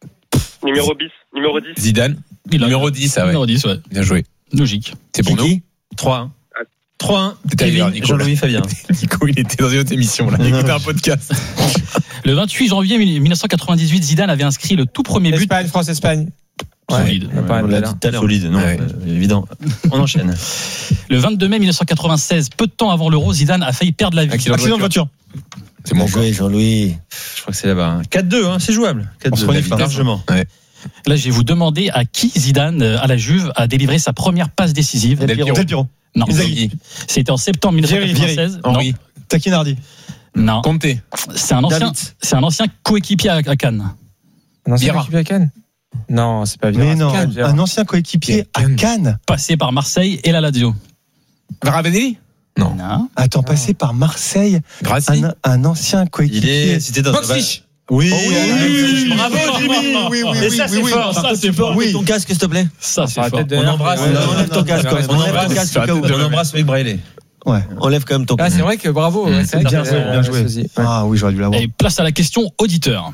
Numéro 10. Zidane. Numéro 10, ah ouais. Numéro 10, ouais. Bien joué. Logique. C'est pour nous 3-1. 3-1. Kevin, Jean-Louis Fabien. Nico, il était dans une autre émission, là. Il écoutait un podcast. Le 28 janvier 1998, Zidane avait inscrit le tout premier but. Espagne, France-Espagne. Solide. On l'a dit tout à l'heure. Solide, non, évident. On enchaîne. Le 22 mai 1996, peu de temps avant l'Euro, Zidane a failli perdre la vie. Accident de voiture. C'est bon joué, Jean-Louis. Je crois que c'est là-bas. 4-2, c'est jouable. 4-2, largement. Ouais. Là, je vais vous demander à qui Zidane, à la Juve, a délivré sa première passe décisive. Del Piero. Non. C'était en septembre 1996. Henri. Taquinardi. Non. Conte. C'est un ancien coéquipier à Cannes. Un ancien coéquipier à Cannes? Non, c'est pas Vieira. Mais non, un ancien coéquipier à Cannes. Passé par Marseille et la Lazio. Ravanelli? Non. Attends, passé par Marseille. Un ancien coéquipier. C'était dans Oui, bravo Jimmy. Oui. Et ça c'est fort. Ça c'est fort. Oui. Ton casque, s'il te plaît. Ça c'est fort. On embrasse. On enlève ton casque. On embrasse avec Braille. Ouais. Enlève quand même ton casque. Ah, c'est vrai que bravo. C'est bien joué. Ah oui, j'aurais dû l'avoir. Et place à la question auditeur.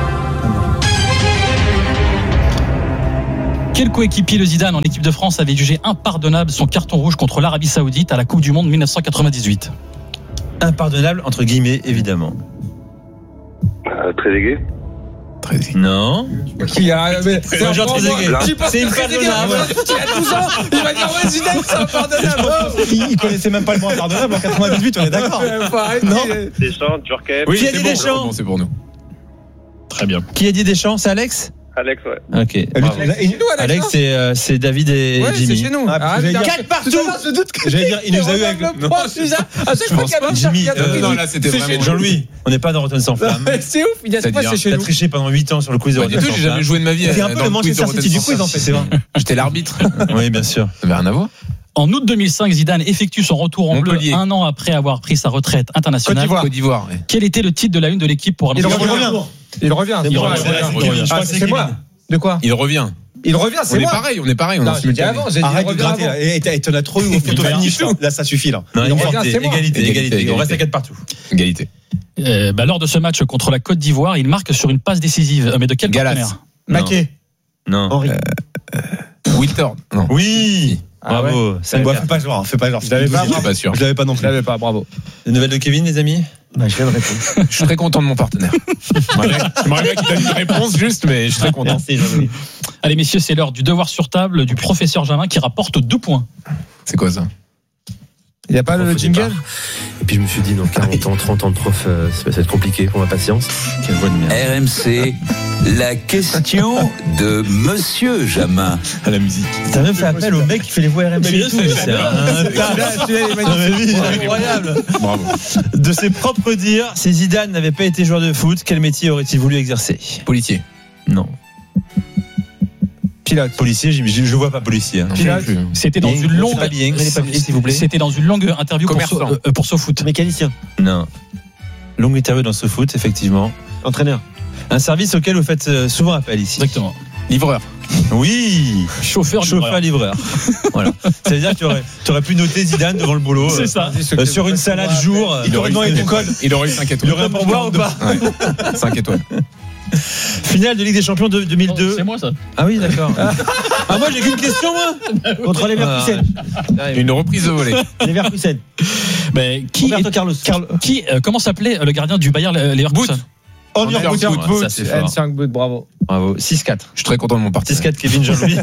Quel coéquipier de Zidane en équipe de France avait jugé impardonnable son carton rouge contre l'Arabie Saoudite à la Coupe du Monde 1998? Impardonnable entre guillemets, évidemment. Trezeguet. Non. Qui a c'est impardonnable. Il a 12 ans. Il va dire ouais, Zidane, c'est impardonnable. Il connaissait même pas le mot impardonnable en 98, on est d'accord. Non. Deschamps, Djurkaeff. Oui, qui a dit Deschamps? C'est pour nous. Très bien. Qui a dit Deschamps? C'est Alex? Alex, ouais. Ok. Alex, c'est David et Jimmy. C'est chez nous. 4 partout. Je doute que j'allais dire, il nous a eu avec le Jimmy. Non, là, c'était vraiment Jean-Louis. On n'est pas dans Rotten sans flamme. C'est ouf. Il y a quoi, c'est chez nous. T'as triché pendant 8 ans sur le quiz de Rotten sans flamme. J'ai jamais joué de ma vie. C'est un peu le Manchester City du quiz, en fait, c'est vrai. J'étais l'arbitre. Oui, bien sûr. Ça n'avait rien à voir. En août 2005, Zidane effectue son retour en bleu un an après avoir pris sa retraite internationale. Côte d'Ivoire. Quel était le titre de la une de l'équipe pour Il revient. C'est moi. De quoi? Il revient, c'est moi. On est pareil. Non, je l'ai dit avant. Arrête de gratter. Et t'en as trop eu au photo finish. Là, ça suffit, là. Égalité. On reste à 4 partout. Égalité. Lors de ce match contre la Côte d'Ivoire, il marque sur une passe décisive. Mais de quel partenaire? Maquet. Non. Henri. Wilter. Oui. Bravo. Fais pas genre. Je l'avais pas non plus. Bravo. Des nouvelles de Kevin, les amis? Je viens de répondre. Je suis très content de mon partenaire. J'aimerais bien qu'il donne une réponse juste, mais je suis très content. Merci, Jean-Louis. Allez, messieurs, c'est l'heure du devoir sur table du professeur Jamin qui rapporte 2 points. C'est quoi ça? Il n'y a pas le jingle? Et puis je me suis dit, non, 40 ans, 30 ans de prof, ça va être compliqué pour ma patience. Quelle voix de merde. RMC, la question de Monsieur Jamin. À la musique. T'as même fait appel au mec qui fait les voix RMC et tout. C'est incroyable. Bravo. De ses propres dires, si Zidane n'avait pas été joueur de foot, quel métier aurait-il voulu exercer? Policier. Non. Pilote. Policier, je vois pas policier. Pilote. C'était dans une longue s'il vous plaît. C'était dans une longue interview pour SoFoot. Mécanicien. Non. Longue interview dans SoFoot, effectivement. Entraîneur. Un service auquel vous faites souvent appel ici. Exactement. Livreur. Oui. Chauffeur livreur. Voilà. Ça veut dire que tu aurais pu noter Zidane devant le boulot. C'est ça. Sur une salade jour. Il aurait eu 5 étoiles. Il aurait un pourboire ou pas? 5 étoiles. Finale de Ligue des Champions 2002. C'est moi ça. Ah oui, d'accord. Moi j'ai qu'une question, moi. Contre les Leverkusen. Une reprise de volée. Leverkusen. Roberto Carlos. Comment s'appelait le gardien du Bayer Leverkusen? Ça c'est fort. N5 Boot, bravo. 6-4. Je suis très content de mon parti. 6-4 Kevin Jean-Louis.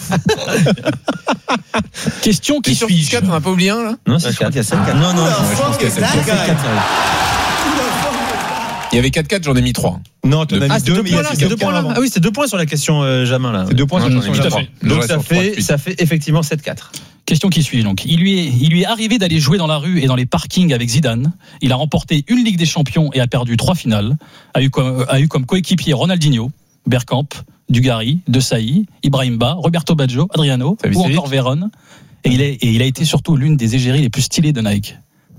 Question qui suit. 6-4, on n'a pas oublié un là? Non, c'est 4. Il y a 7-4. Non, je pense qu'il y a 7-4. Il y avait 4-4, j'en ai mis 3. Non, tu en as mis 2, mais il y a 2 points là. Ah oui, c'est 2 points sur la question Jamin là. C'est 2 points sur la question Jamin. Donc ça fait effectivement 7-4. Question qui suit donc. Il lui est arrivé d'aller jouer dans la rue et dans les parkings avec Zidane. Il a remporté une Ligue des Champions et a perdu 3 finales. A eu comme coéquipier Ronaldinho, Bergkamp, Dugarry, De Sailly, Ibrahimba, Roberto Baggio, Adriano ou encore Vérone. Et il a été surtout l'une des égéries les plus stylées de Nike.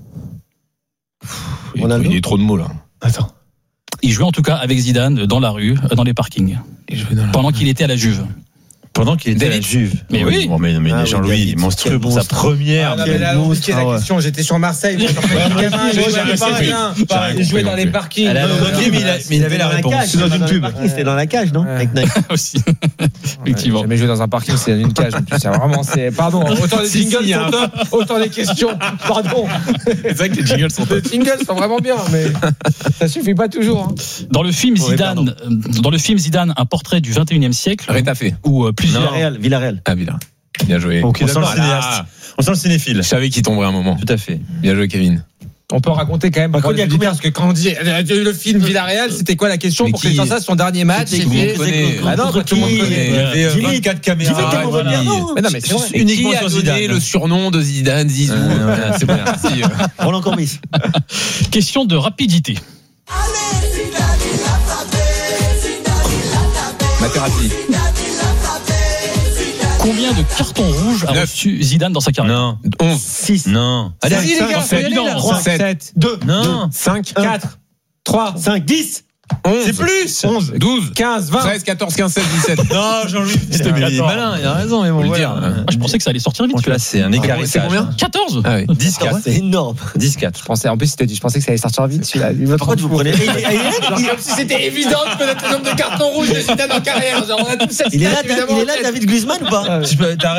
Il y a trop de mots là. Attends. Il jouait en tout cas avec Zidane dans la rue, dans les parkings, pendant qu'il était à la Juve. Pendant qu'il était à la Juve. Mais oui. Bon, mais Jean-Louis, monstrueux pour sa première. Non, mais là, on la question. J'étais sur Marseille. Il jouait dans les parkings. Mais il avait la réponse. C'est dans une pub. C'était dans la cage, non? Avec Nike. Aussi. Effectivement. J'ai jamais joué dans un parking, c'est dans une cage. En plus, c'est vraiment, pardon. Autant les jingles sont top, autant les questions. Pardon. C'est vrai que les jingles sont top. Les jingles sont vraiment bien, mais ça suffit pas toujours. Dans le film Zidane, un portrait du 21e siècle. Rétafé. Où plusieurs. Villarreal. Ah, Villarreal. Bien joué. On sent le cinéaste. On sent le cinéphile. Je savais qu'il tomberait un moment. Tout à fait. Bien joué, Kevin. On peut raconter quand même pour les auditeurs, parce que quand on dit le film Villarreal, c'était quoi la question pour que les gens sachent son dernier match? Tout le monde connaît. Ah non, tout le monde connaît. Il y avait 24 caméras. Mais non, mais c'est vrai. Uniquement sur Zidane. Le surnom de Zidane, Zizou. C'est bon. Merci. Roland Courbis. Question de rapidité. Materazzi. Combien de cartons rouges a reçu Zidane dans sa carrière? Non. 11. 6. Non. Allez, les gars, 7, 2, non. 5, 4, 3, 5, 10. 11. C'est plus. 11, 12, 15, 20. 13, 14, 15, 16, 17. Non, Jean-Louis. Il est malin, il a raison, mais bon, dire. Je pensais que ça allait sortir vite. Là, c'est un écarissage. C'est combien? 14. Ah oui. 10-4. C'est énorme. 10-4. Je pensais que ça allait sortir vite, celui-là. Pourquoi vous prenez? Comme si c'était évident de connaître le nombre de cartons rouges de Zidane en carrière. Genre, on a tous cette Il est là, David Griezmann ou pas? T'as